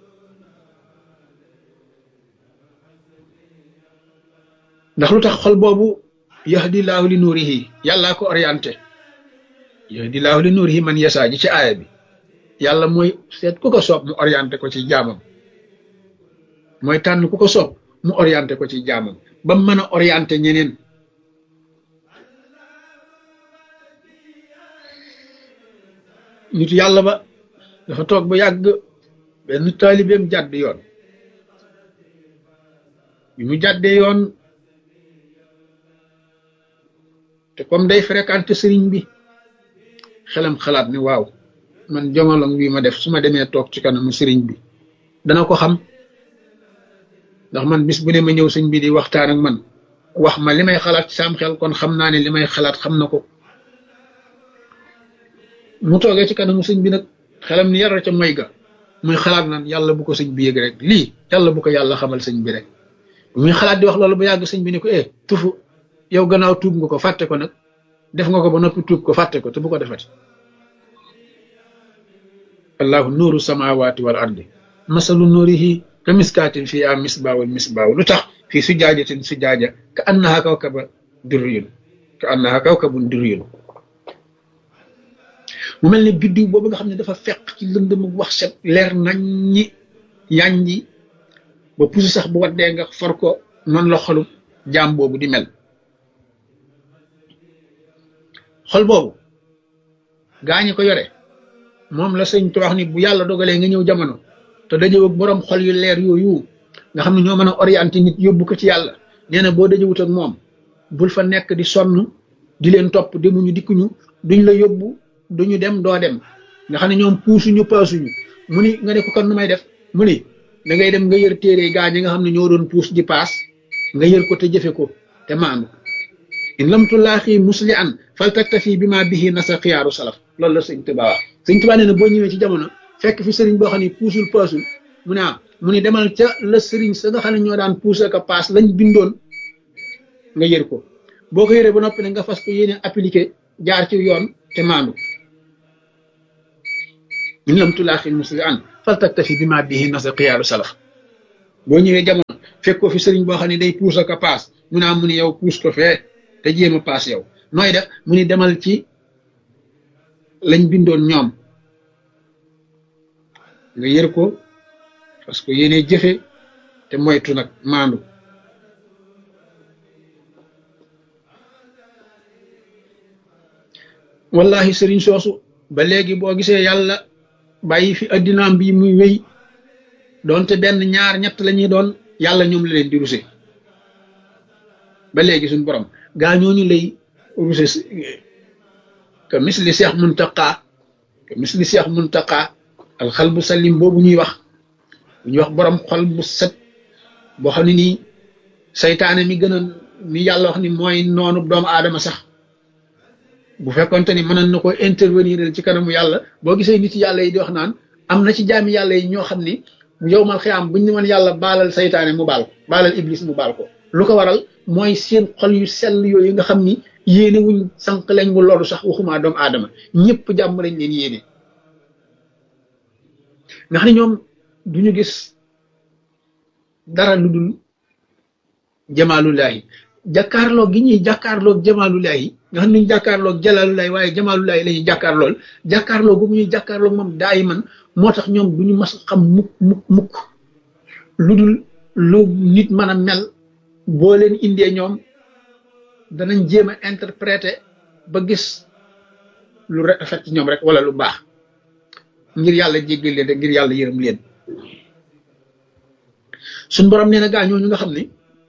Speaker 1: ndax lu tax xol boobu yahdi laahu li nuurihi yàllaa ko orienté yahdi laahu li nuurihi man yasaa ji ci aaya bi yàlla mooy seet ku ko soob mu orienté ko ci jaamam mooy tànn ku ko soob mu orienté ko ci jaamam ba mu mën a orienté ñeneen nit yàlla ba dafa toog ba yàgg benn taalibeem jàdd yoon bi mu jàddee yoon te comme day fréquenté sëriñ bi xelam xalaat ni waaw man jongalong bi ma def su ma demee toog ci kanamu sëriñ bi dana ko xam ndax man bis bu ne ma ñëw sëñ bi di waxtaan ak man wax ma li may xalaat ci sam xel kon xam naa ne li may xalaat xam na ko mu toogee ci kanamu sëñ bi nag xelam ni yar ca moy ga muy xalaat naan yàlla bu ko sëñ bi yëg rek lii yàlla bu ko yàlla xamal sëñ bi rek muy xalaat di wax loolu ba yàgg sëñ bi ni ko eh tufu yow gannaaw tuub nga ko fàtte ko nag def nga ko ba noppi tuub ko fàtte ko te bu ko defati allahu nuuru samawati wal ardi masalu nuurihi ka miskaatin fii a misbaawul misbaaw lu tax fii sujaajatin sujaaja ka annaha kawkaba durriyun ka annaha kawkabun durriyun mu mel ne biddiw boobu nga xam ne dafa fekk ci lëndëm wax set leer nañ ñi yanji ba pusi sax bu waddee nga for ko noonu la xolu jaam boobu di mel xol boobu gaañi ko yore moom la sëñ te wax ni bu yàlla dogalee nga ñëw jamono te dajewut borom xol yu leer yooyu nga xam ne ñoo mën a orienté nit yóbbu ko ci yàlla nee na boo dajewut ak moom bul fa nekk di sonn di leen topp demuñu dikkuñu duñ la yóbbu duñu dem doo dem nga xam ne ñoom puusuñu paasuñu mu ni nga ne ko kon nu may def mu ni da ngay dem nga yër téere gaa ñi nga xam ne ñoo doon puus di paas nga yër ko te jëfe ko te maandu in lam tulaaxi musli an fal taktafi bi ma bihi nasa xiyaaru salaf loolu la sëñ Tuubaa wax sëñ Tuubaa nee na boo ñëwee ci jamono fekk fi sëriñ boo xam ne puusul paasul mu ne ah mu ni demal ca la sëriñ sa nga xam ne ñoo daan puus ak a paas lañ bindoon nga yër ko boo ko yëree ba noppi nag nga fas ko yéene appliqué jaar ci yoon te maandu in lam tulaaxi musli an fal taktafi bi ma bihi nasa xiyaaru salaf boo ñëwee jamono fekk ko fi sëriñ boo xam ne day puus ak a paas mu naa mu ni yow puus ko fee te jéem a paas yow nooy def mu ni demal ci lañ bindoon ñoom nga yër ko parce que yéene jëfe te moytu nag maandu wallahi sëriñ soosu ba léegi boo gisee yàlla bàyyi fi addinaam bi muy wéy doonte benn ñaar ñett la ñuy doon yàlla ñoom la leen di ruse ba léegi suñu borom gaa ñooñu lay ruse que misli seex muntaqa que misli seex muntaqa alxal bu salim boobu ñuy wax bu ñuy wax borom xol bu set boo xam ne nii saytaane mi gën a mi yàlla wax ni mooy noonu doomu aadama sax bu fekkonte ni mënoon na ko intervenir ci kanamu yàlla boo gisee nit yàlla yi di wax naan am na ci jaami yàlla yi ñoo xam ni yow mal xiyaam buñ ne woon yàlla baalal saytaane mu baal ko baalal iblis mu baal ko lu ko waral mooy seen xol yu sell yooyu nga xam ni yéene wuñ sànq lañ mu loolu sax waxuma doomu aadama ñëpp jàmm lañ leen yéene nga xam ne ñoom duñu gis dara lu dul jamaalullahi jàkkaarloog gi ñuy jàkkaarloog jamaalullahi nga xam ne ñu jàkkaarloog jalaalullahi waaye jamaalullahi la ñuy jàkkaarlool jàkkaarloog gu ñuy jàkkaarloog moom daay man moo tax ñoom duñu mas xam mukk mukk mukk lu dul lu nit mën a mel boo leen indee ñoom danañ jéem a interpréter ba gis lu rafet ci ñoom rek wala lu baax ngir yàlla jéggal leen rek ngir yàlla yërëm leen suñ borom nee na gaa ñooñu nga xam ne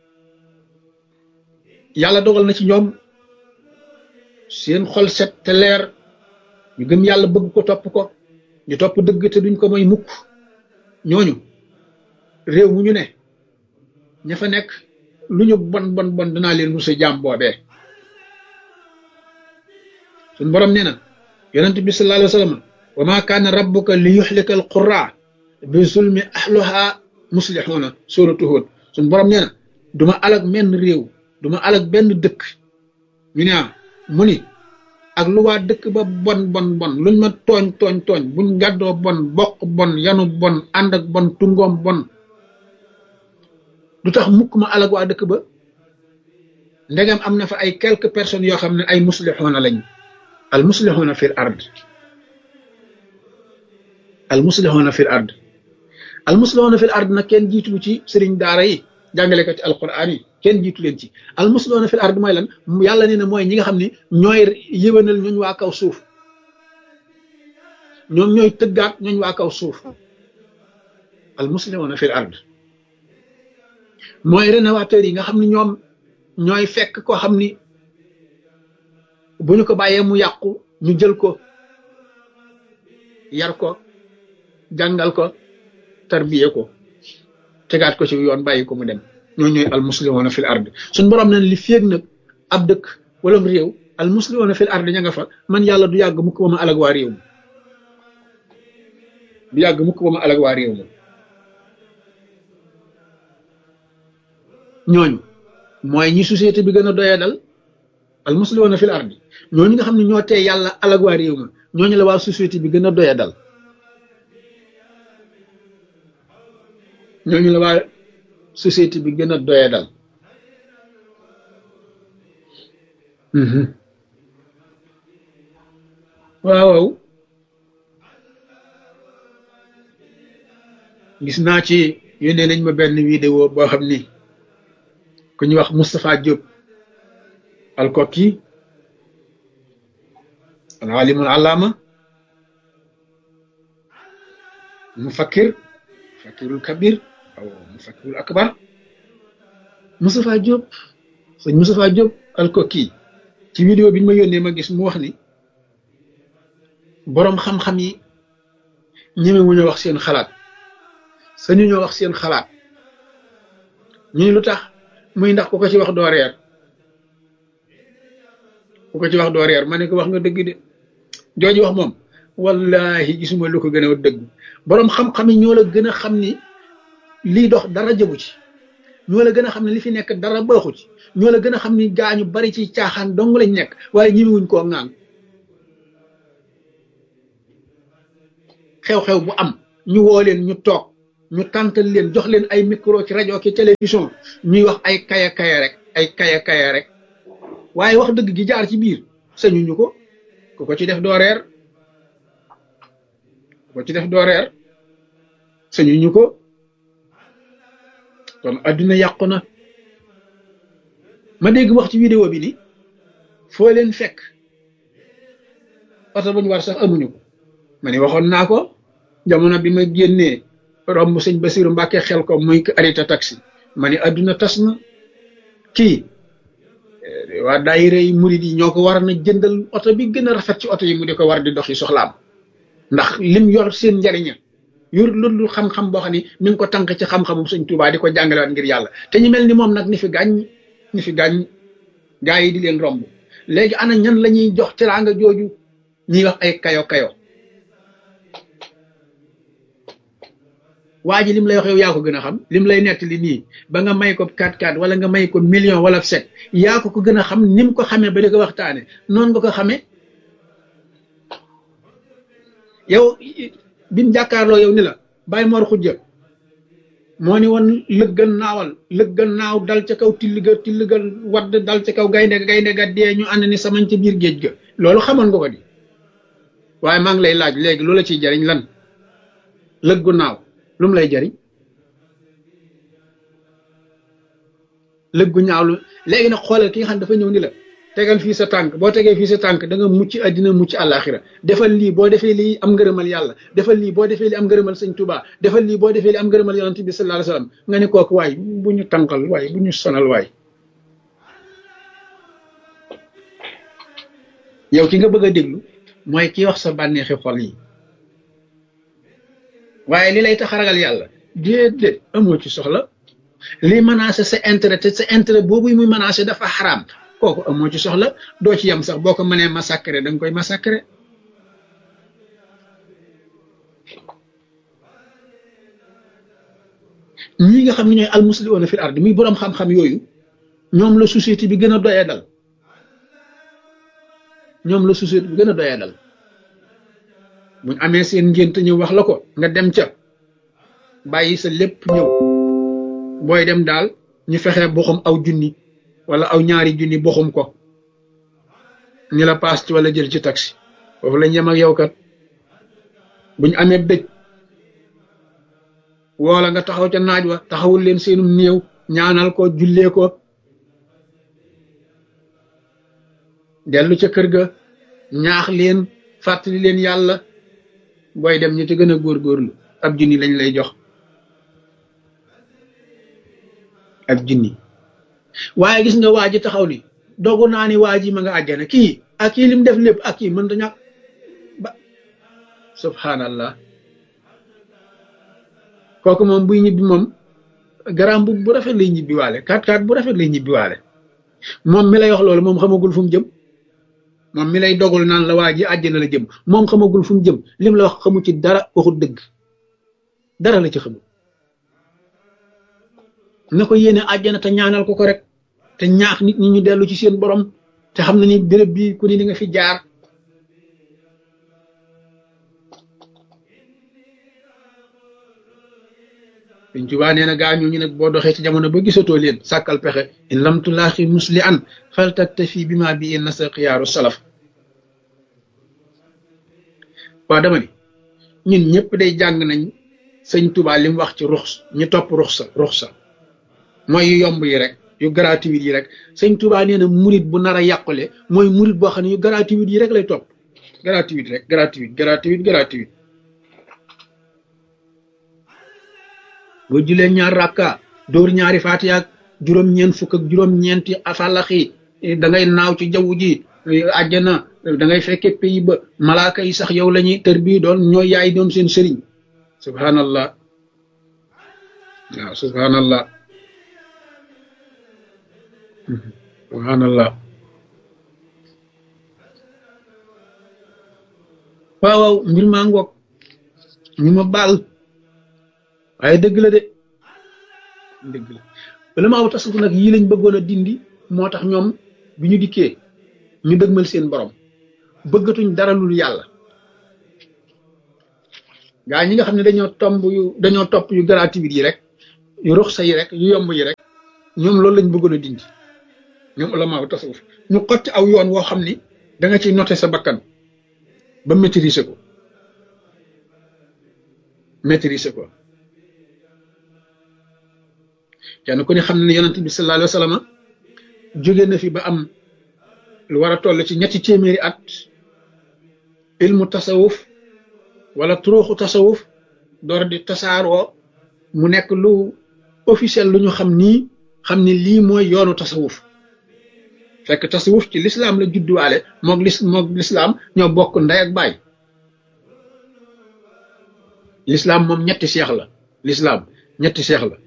Speaker 1: yàlla dogal na ci ñoom seen xol set te leer ñu gëm yàlla bëgg ko topp ko ñu topp dëgg te duñ ko moy mukk ñooñu réew mu ñu ne ña fa nekk lu ñu bon bon bon danaa leen musa jaam boobee suñ borom nee na yonent bi sallallahu alayhi wa sallam wa ma kaana rabbuka li yuxlika al qura bi zulmi ahluha muslixuuna suratu Hud suñ borom nee na duma alag menn réew duma alag benn dëkk ñu ne ah mu ni ak lu waa dëkk ba bon bon bon luñ ma tooñ tooñ tooñ buñ gàddoo bon bokk bon yanu bon ànd ak bon tungoom bon du tax mukk ma alag waa dëkk ba ndegam am na fa ay quelques personnes yoo xam ne ay muslixuuna lañ al muslixuuna fil ard al muslixuuna fil ard al muslixuuna fil ard nag kenn jiitu ci sëriñ daara yi jàngalekati alquran yi kenn jiitu leen ci al muslimuuna fil ard mooy lan yàlla nee na mooy ñi nga xam ne ñooy yëwénal ñooñ waa kaw suuf ñoom ñooy tëggaat ñooñ waa kaw suuf al muslimuuna fil ard mooy rénovateur yi nga xam ne ñoom ñooy fekk koo xam ni bu ñu ko bàyyee mu yàqu ñu jël ko yar ko jàngal ko tarbiye ko tegaat ko ci yoon bàyyi ko mu dem ñoo ñooy al muslimuuna fil ard suñ borom ne li féeg nag ab dëkk wala réew al muslimuuna fil ard ña nga fa man yàlla du yàgg mukk ba ma alag waa réew ma du yàgg mukk ba ma alag waa réew ma ñooñu mooy ñi société bi gën a doyee dal al muslimuuna fil ard ñooñu nga xam ne ñoo tee yàlla alag waa réew ma ñooñu la waa société bi gën a doyee dal ñooñu la waa société bi gën a doye dal waaw gis naa ci yónnee nañ ma benn vidéo boo xam ni ku ñu wax Moustapha Diop al-Kokki al-alimul allama mufakkir mufakkirul kabir aw mufakkirul akbar Moustapha Diop sëñ Moustapha Diop al-Kokki ci vidéo bi ñu ma yónnee ma gis mu wax ni boroom xam-xam yi ñeme wu ñu wax seen xalaat sañu ñoo wax seen xalaat ñu ni lu tax muy ndax ku ko ci wax doo reer ku ko ci wax doo reer ma ne ko wax nga dëgg de jooju wax moom wallahi gisuma lu ko gën a dëgg boroom xam-xam yi ñoo la gën a xam ni lii dox dara jëbu ci ñoo la gën a xam ne li fi nekk dara baaxu ci ñoo la gën a xam ni gaañu bari ci caaxaan dong lañ nekk waaye ñemewuñ koo ŋaan xew-xew bu am ñu woo leen ñu toog ñu tàntal leen jox leen ay micro ci rajo ki télévision ñuy wax ay kaya kaya rek ay kaya kaya rek waaye wax dëgg gi jaar ci biir sañuñu ko ku ko ci def doo reer ku ko ci def doo reer sañuñu ko kon adduna yàqu na ma dégg wax ci vidéo bi ni foo leen fekk oto bu ñu war sax amuñu ko ma ni waxoon naa ko jamono bi ma génnee romb sëñ Basiru Mbàkke xel ko muy arrêté taxi ma ni adduna tas na kii waa daayira yi murid yi ñoo ko war na jëndal oto bi gën a rafet ci oto yi mu di ko war di doxi soxlaam ndax lim yor seen njariña yor loolu xam-xam boo xam ni mi ngi ko tànk ci xam-xamu sëñ Tuubaa di ko jàngalewaat ngir yàlla te ñu mel ni moom nag ni fi gàññ ni fi gàññ gaa yi di leen romb léegi ana ñan la ñuy jox teraanga jooju ñuy wax ay kayo kayo waa ji lim lay wax yow yaa ko gën a xam lim lay nettali nii ba nga may ko quatre quatre wala nga may ko million wala sept yaa ko ko gën a xam ni mu ko xamee ba di ko waxtaane noonu nga ko xamee yow bim jàkkaarloo yow ni la bàyyi mor xujja moo ni woon lëggan naawal lëggan naaw dal ca kaw tilliga tilliga wadd dal ca kaw gaynde gaynde ga dee ñu ànd ni samañ ca biir géej ga loolu xamoon nga ko di waaye maa ngi lay laaj léegi loola ciy jariñ lan lëggu naaw lu mu lay jariñ lëggu ñaaw lu léegi nag xoolal ki nga xam dafa ñëw ni la tegal fii sa tànk boo tegee fii sa tànk da nga mucc àddina mucc àllaaxira defal lii boo defee lii am ngërëmal yàlla defal lii boo defee lii am ngërëmal sëñ Tuubaa defal lii boo defee lii am ngërëmal yonent bi sallallahu alayhi wasallam nga ne kooku waay bu ñu tànkal waay bu ñu sonal waay yow ki nga bëgg a déglu mooy ki wax sa bànneexi xol yi waaye li lay tax a ragal yàlla déedéet amoo ci soxla li menacé sa intérêt te sa intérêt boobu muy menacé dafa xaraam kooku amoo ci soxla doo ci yem sax boo ko mënee massacrer da nga koy massacrer ñii nga xam ne ñooy almuslimuuna fil ardi muy boroom xam-xam yooyu ñoom la société bi gën a doyee dal ñoom la société bi gën a doyee dal buñ amee seen ngénte ñëw wax la ko nga dem ca bàyyi sa lépp ñëw booy dem daal ñu fexe boxum aw junni wala aw ñaari junni boxum ko ni la paas ci wala jël ci taxi foofu lañ yem ak yow kat buñ amee dëj woola nga taxaw ca naaj wa taxawul leen seenum néew ñaanal ko jullee ko dellu ca kër ga ñaax leen fàttali leen yàlla booy dem ñu ci gën a góorgóorlu ab junni lañ lay jox ab junni waaye gis nga waa ji taxaw ni dogu naa ni waa ji ma nga àjjana kii ak kii lim def lépp ak kii mën ta ñàkk ba subhanallah kooku moom buy ñibbi moom garam bu bu rafet lay ñibbi waale kat kat bu rafet lay ñibbi waale moom mi lay wax loolu moom xamagul fu mu jëm moom mi lay dogul naan la waa ji àjjana la jëm moom xamagul fu mu jëm lim la wax xamu ci dara waxul dëgg dara la ci xamul na ko yéene àjjana te ñaanal ko ko rek te ñaax nit ñi ñu dellu ci seen borom te xam na ni béréb bi ku ni di nga fi jaar Sëñ Tuubaa nee na gaa ñooñu nag boo doxee ci jamono ba gisatoo leen sàkkal pexe in lam tulaaxi musli an faltaktafi bi ma bi in nasa xiyaaru salaf waaw dama ni ñun ñëpp day jàng nañ Sëñ Tuubaa li mu wax ci rux ñu topp ruxsa ruxsa mooy yu yomb yi rek yu gratuit yi rek Sëñ Tuubaa nee na murit bu nar a yàqule mooy murit boo xam ne yu gratuit yi rek lay topp gratuit rek gratuit gratuit gratuit boo julee ñaar rakka dóor ñaari faatiha ak juróom-ñeent fukk ak juróom-ñeenti afalaxi da ngay naaw ci jaww ji àjjana da ngay fekke pays ba malaaka yi sax yow la ñuy tër bii doon ñooy yaay doon seen sëriñ subhanallah waaw subhanallah subhanallah waaw waaw mbir maa ngoog ñu ma baal waaye dëgg la de dëgg la bala maa tasuf nag yii lañ bëggoon a dindi moo tax ñoom bi ñu dikkee ñu dëgmal seen borom bëggatuñ dara lul yàlla gaa ñi nga xam ne dañoo tomb yu dañoo topp yu gratuit yi rek yu ruxsa yi rek yu yomb yi rek ñoom loolu lañ bëggoon a dindi ñoom ulama wu tasawuf ñu xotti aw yoon woo xam ni da nga ciy noter sa bakkan ba maîtriser ko maîtriser ko kenn ku ne xam ne yonent bi sallallahu alayhi wa sallam jóge na fi ba am lu war a toll ci ñetti téeméeri at ilmu tasawuf wala turuuxu tasawuf door di tasaaroo mu nekk lu officiel lu ñu xam nii xam ni lii mooy yoonu tasawuf fekk tasawuf ci lislaam la judduwaale moog lis moog lislaam ñoo bokk ndey ak baay lislaam moom ñetti seex la lislaam ñetti seex la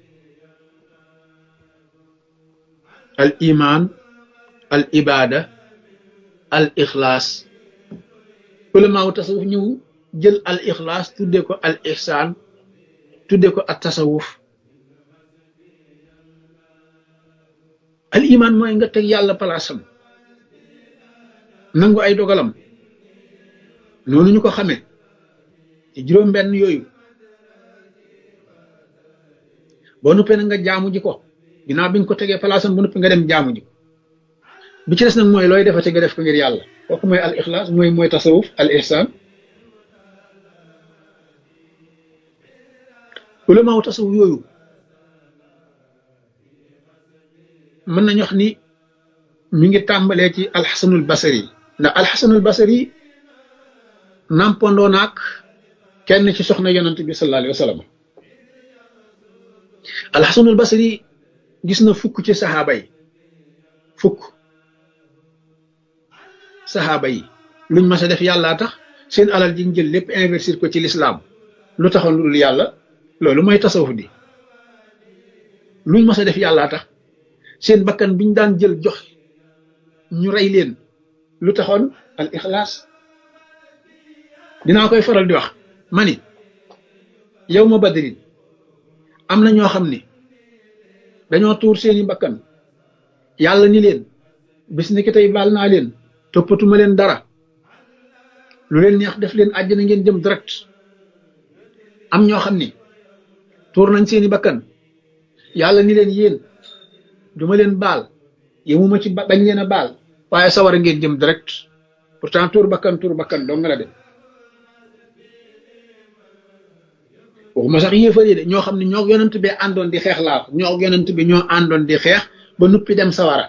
Speaker 1: al iman al ibada al ixlaas ulamaaw tasawuf ñëw jël al ixlaas tudde ko al ihsaan tudde ko at tasawuf al iman mooy nga teg yàlla palaasam nangu ay dogalam noonu ñu ko xamee ci juróom benn yooyu boo nuppee nag nga jaamu ji ko ginnaaw bi nga ko tegee palaasam bu nuppi nga dem jaamu ji ko bi ci des nag mooy looy defati nga def ko ngir yàlla kooku mooy al ixlaas mooy mooy tasawuf al ihsaan ulamaaw tasawuf yooyu mën nañu wax ni mi ngi tàmbalee ci alxasanul basari ndax alxasanul basari nampandoo naag kenn ci soxna yonent bi sallallahu alayhi wa sallam alxasanul basari gis na fukk ci saxaaba yi fukk saxaaba yi luñ mas a def yàllaa tax seen alal ji ñu jël lépp investir ko ci lislaam lu taxoon lu dul yàlla loolu mooy tasawuf di luñ mas a def yàllaa tax seen bakkan biñ daan jël jox ñu rey leen lu taxoon al ixlaas dinaa koy faral di wax ma ni yow ma badrin am na ñoo xam ni dañoo tuur seeni bakkan yàlla ni leen bis ni ki tey baal naa leen toppatuma leen dara lu leen neex def leen àjjana ngeen jëm direct am ñoo xam ni tuur nañ seeni bakkan yàlla ni leen yéen duma leen baal yemuma ci bañ leen a baal waaye sawara ngeen jëm direct pourtant tuur bakkan tuur bakkan dong nga la de waxuma sax yéefari de ñoo xam ne ñoo yonent bi àndoon di xeex laa ko ñoo yonent bi ñoo àndoon di xeex ba nuppi dem sawara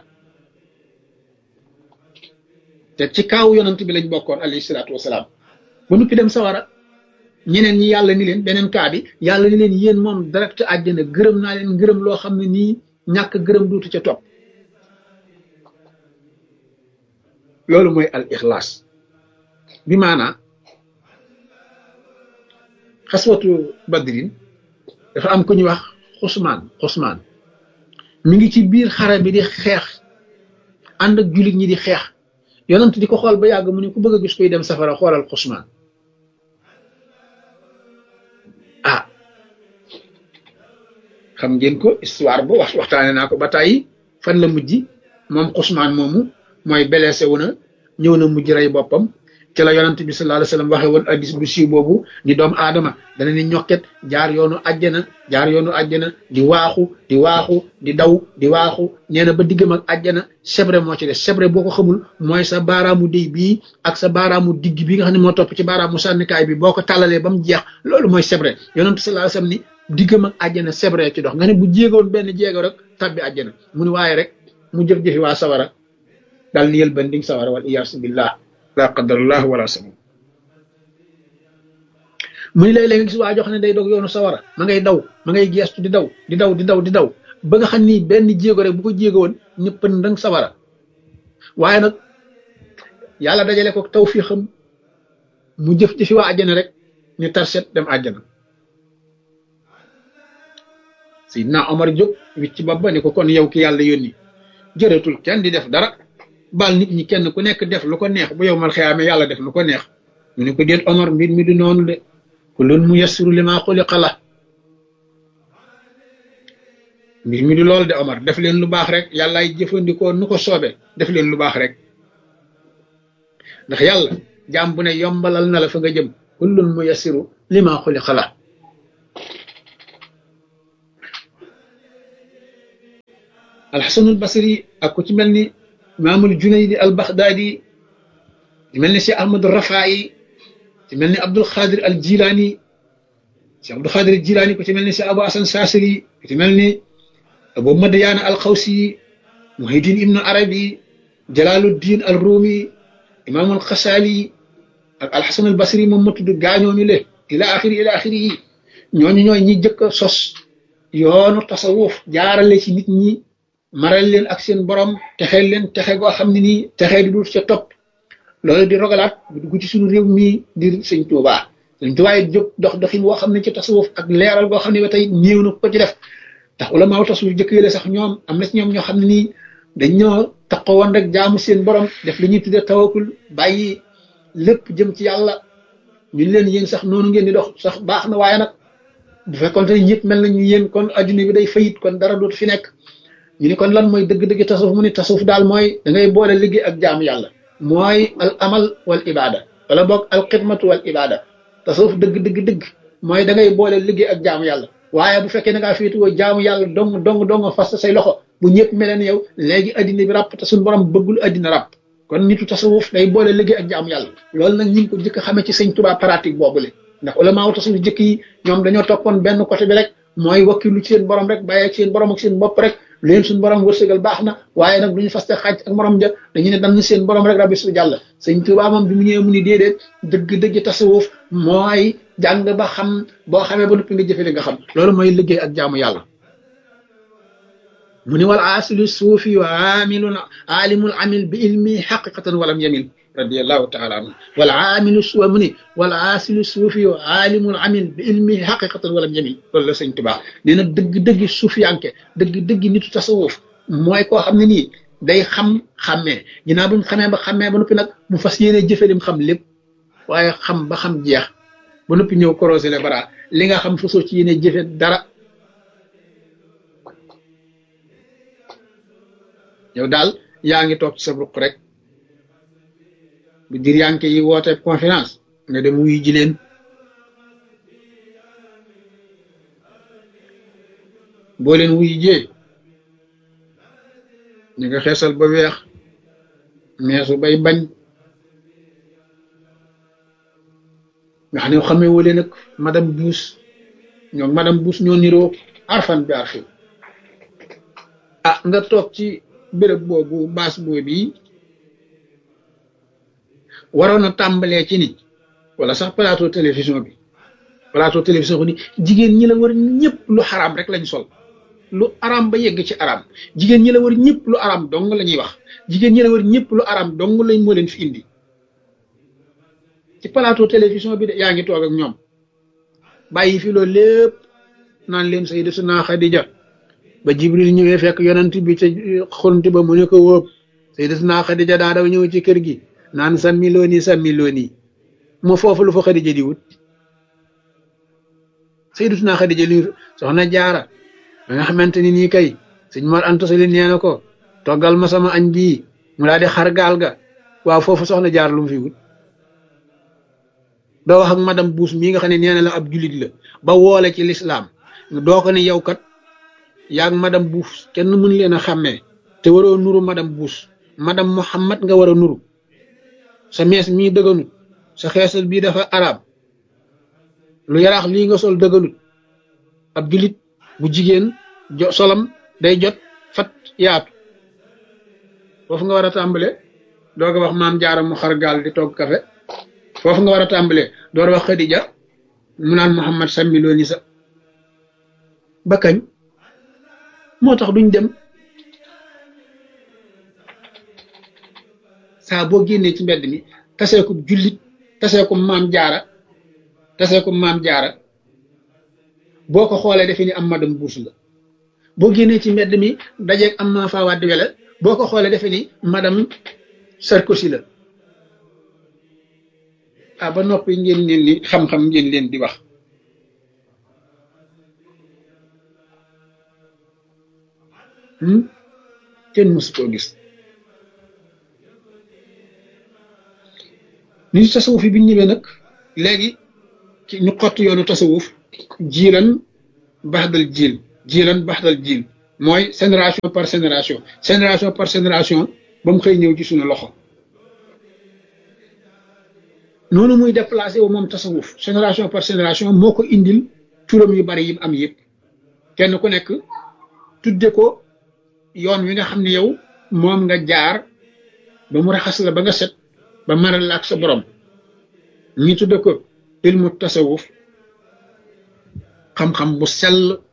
Speaker 1: te ci kaaw yonent bi lañ bokkoon alayhi salaatu wasalaam ba nuppi dem sawara ñeneen ñi yàlla ni leen beneen kaa bi yàlla ni leen yéen moom direct àjjana gërëm naa leen gërëm loo xam ne nii ñàkk gërëm duutu ca topp loolu mooy al ixlaas bi maanaa xaswatu badrin dafa am ku ñuy wax xusmaan xusmaan mi ngi ci biir xare bi di xeex ànd ak jullit ñi di xeex yonent di ko xool ba yàgg mu ne ku bëgg a gis koy dem safara xoolal xusmaan ah xam ngeen ko histoire ba wax waxtaane naa ko ba tàyyi fan la mujj moom xusmaan moomu mooy blessé wu na ñëw na mujj rey boppam ci la yonent bi sallallahu alayhi wa sallam waxe woon hadiis bu siiw boobu ni doomu aadama dana ni ñokket jaar yoonu àjjana jaar yoonu àjjana di waaxu di waaxu di daw di waaxu nee na ba diggam ak àjjana sebre moo ci des sebre boo ko xamul mooy sa baaraamu déy bii ak sa baaraamu digg bi nga xam ne moo topp ci baaraamu sànnikaay bi boo ko tàllalee ba mu jeex loolu mooy sebre yonent sallallahu alayhi wa sallam ni diggam ak àjjana sebre ci dox nga ne bu jéegoon benn jéego rek tabbi àjjana mu ni waaye rek mu jëf-jëfi waa sawara dal ni yël banding sawara wal iyaasu billah la qadarallah wala samu mu ni léeg-léeg nga gis waa jox ne day dog yoonu sawara ma ngay daw ma ngay geestu di daw di daw di daw di daw ba nga xam ni benn jéego rek bu ko jéego woon ñëpp ndang sawara waaye nag yàlla dajale ko tawfiixam mu jëf ci fi waa àjjana rek ñu tarset dem àjjana Seydina Omar jóg wicc ci bopp ba ni ko kon yow ki yàlla yónni jërëtul kenn di def dara baal nit ñi kenn ku nekk def lu ko neex bu yow mal xiyaame yàlla def lu ko neex mu ne ko déet Omar mbir mi du noonu de kullun muyassarun limaa xuliqa lahu mbir mi du loolu de Omar def leen lu baax rek yàllaay jëfandikoo nu ko soobee def leen lu baax rek ndax yàlla jaam bu ne yombalal na la fa nga jëm kullun muyassiru lima xuliqa la alxasanul basri ak ku ci mel ni imaamul junaydi al baxdaadi ci mel ni cheikh ahmadu rafaayi ci mel ni abdul xaadir al jilaani cheikh abdul xaadir al jilaani ku ci mel ni cheikh abu hasan saasiri ku ci mel ni abu madiyaana al xawsi muhiddin ibnu arabi jalaaluddin al ruumi imaamul xasaali ak alxasan al basri moom ma tudd gaañooñu le ila axiri ila axiri yi ñooñu ñooy ñi jëkk a sos yoonu tasawuf jaarale ci nit ñi maral leen ak seen borom texeel leen texe goo xam ne nii texee di dul ca topp loolu di rogalaat bu dugg ci suñu réew mii di sëñ Tuubaa sëñ Tuubaa yi jóg dox doxin woo xam ne ci tasawuf ak leeral goo xam ne ba tey néew na ko ci def ndax ulamaaw tasawuf jëkk yi la sax ñoom am na ci ñoom ñoo xam ne nii dañ ñoo taxaw woon rek jaamu seen borom def li ñuy tuddee tawakul bàyyi lépp jëm ci yàlla ñu leen yéen sax noonu ngeen di dox sax baax na waaye nag bu fekkoon te ñëpp mel nañu yéen kon adduna bi day fayit kon dara dootu fi nekk ñu ni kon lan mooy dëgg-dëgg tasawuf mu ni tasawuf daal mooy da ngay boole liggéey ak jaamu yàlla mooy al amal wal ibada wala boog al xidmatu wal ibada tasawuf dëgg dëgg dëgg mooy da ngay boole liggéey ak jaamu yàlla waaye bu fekkee da ngaa féetuwoo jaamu yàlla dong dong dong fas say loxo bu ñëpp mel ne yow léegi addina bi ràpp te suñu borom bëggul addina ràpp kon nitu tasawuf day boole liggéey ak jaamu yàlla loolu nag ñu ngi ko jëkk a xamee ci sëñ Tuubaa pratique boobule ndax ulamaaw tasawuf jëkk yi ñoom dañoo toppoon benn côté bi rek mooy wakkilu ci seen borom rek bàyyee ci seen borom ak seen bopp rek leen suñu borom wërsëgal baax na waaye nag duñu faste xaaj ak morom ja dañu ne dañ seen borom rek rabbi su jàll sëñ Tuubaa moom bi mu ñëwee mu ni déedéet dëgg-dëgg tasawuf mooy jàng ba xam boo xamee ba noppi nga jëfe li nga xam loolu mooy liggéey ak jaamu yàlla mu ni wal aasilu suufi wa aamilun aalimul amil bi ilmi xaqiqatan walam yamil radiallahu taala anhu wal aamilu suufi mu ni wal aasilu suufi wa aalimul amil bi ilmi xaqiqatan walam yamil loolu la sëñ Tuubaa nee na dëgg-dëgg suufiyanke dëgg-dëgg nitu tasawuf mooy koo xam ne nii day xam xàmmee ginnaaw bu mu xamee ba xàmmee ba noppi nag mu fas yéene jëfe lim xam lépp waaye xam ba xam jeex ba noppi ñëw korosé le bara li nga xam fasoo ci yéene jëfe dara yow daal yaa ngi toog ci sa ruq rek bu dir yanke yi woote conférence nga dem wuyu ji leen boo leen wuyu jee ñu nga xeesal ba weex meesu bay bañ nga xam ne xamee woo leen ak madame Buus ñoom madame Buus ñoo niroo arfan bi arfi ah nga toog ci béréb boobu baas boobu bi waroon a tàmbalee ci ni wala sax plateau télévision bi plateau télévision ko ni jigéen ñi la war ñëpp lu xaraam rek lañ sol lu araam ba yegg ci araam jigéen ñi la war ñëpp lu araam dong la ñuy wax jigéen ñi la war ñëpp lu araam dong lañ moo leen fi indi ci plateau télévision bi de yaa ngi toog ak ñoom bàyyi fi loolu lépp naan leen Sayyidatuna Xadija ba Jibril ñëwee fekk yonent bi ca xonti ba mu ne ko wóob Sayyidatuna Xadija daa daw ñëw ci kër gi naan sàmmi looni sàmmi looni moo foofu lu fa Xadija di wut Sayyidatuna Xadija li soxna Jaara ba nga xamante ni nii kay sëñ Mor Anta Sali nee na ko toggal ma sama añ bii mu daal di xar gaal ga waaw foofu soxna Jaara lu mu fi wut doo wax ak madame Buus mii nga xam ne nee na la ab julit la ba woole ci lislaam doo ko ne yow kat yaag madame Buus kenn mën leen a xàmmee te waroo nuru madame Buus madame Muhammad nga war a nuru sa mees mii dëgganut sa xeesal bii dafa arab lu yaraax lii nga sol dëgganut ab julit bu jigéen jo solam day jot fat yaatu foofu nga war a tàmbale dooga wax maam Jaara mu xar gaal di togg kafe foofu nga war a tàmbalee door wax Xadija mu naan Muhammad sàmmi loo ni sa ba kañ moo tax duñ dem saa boo génnee ci mbedd mi tasee ko jullit tasee ko maam Jaara tasee ko maam Jaara boo ko xoolee defe ni am madame Buus la boo génnee ci mbedd mi dajeeg am ma faa wàddi wele boo ko xoolee defe ni madame Sarkozy la ah ba noppi ngeen leen li xam-xam ngeen leen di wax kenn mësu koo gis ni tasawuf bi ñu ñëwee nag léegi ci ñu xott yoonu tasawuf jiilan baxdal jiil jiilan baxdal jiil mooy génération par génération génération par génération ba mu xëy ñëw ci suñu loxo noonu muy déplacé wu moom tasawuf génération par génération moo ko indil turam yu bari yi am yëpp kenn ku nekk tudde ko yoon wi nga xam ne yow moom nga jaar ba mu raxas la ba nga set ba maral la ak sa borom ñi tudde ko ilmu tasawuf xam-xam bu sell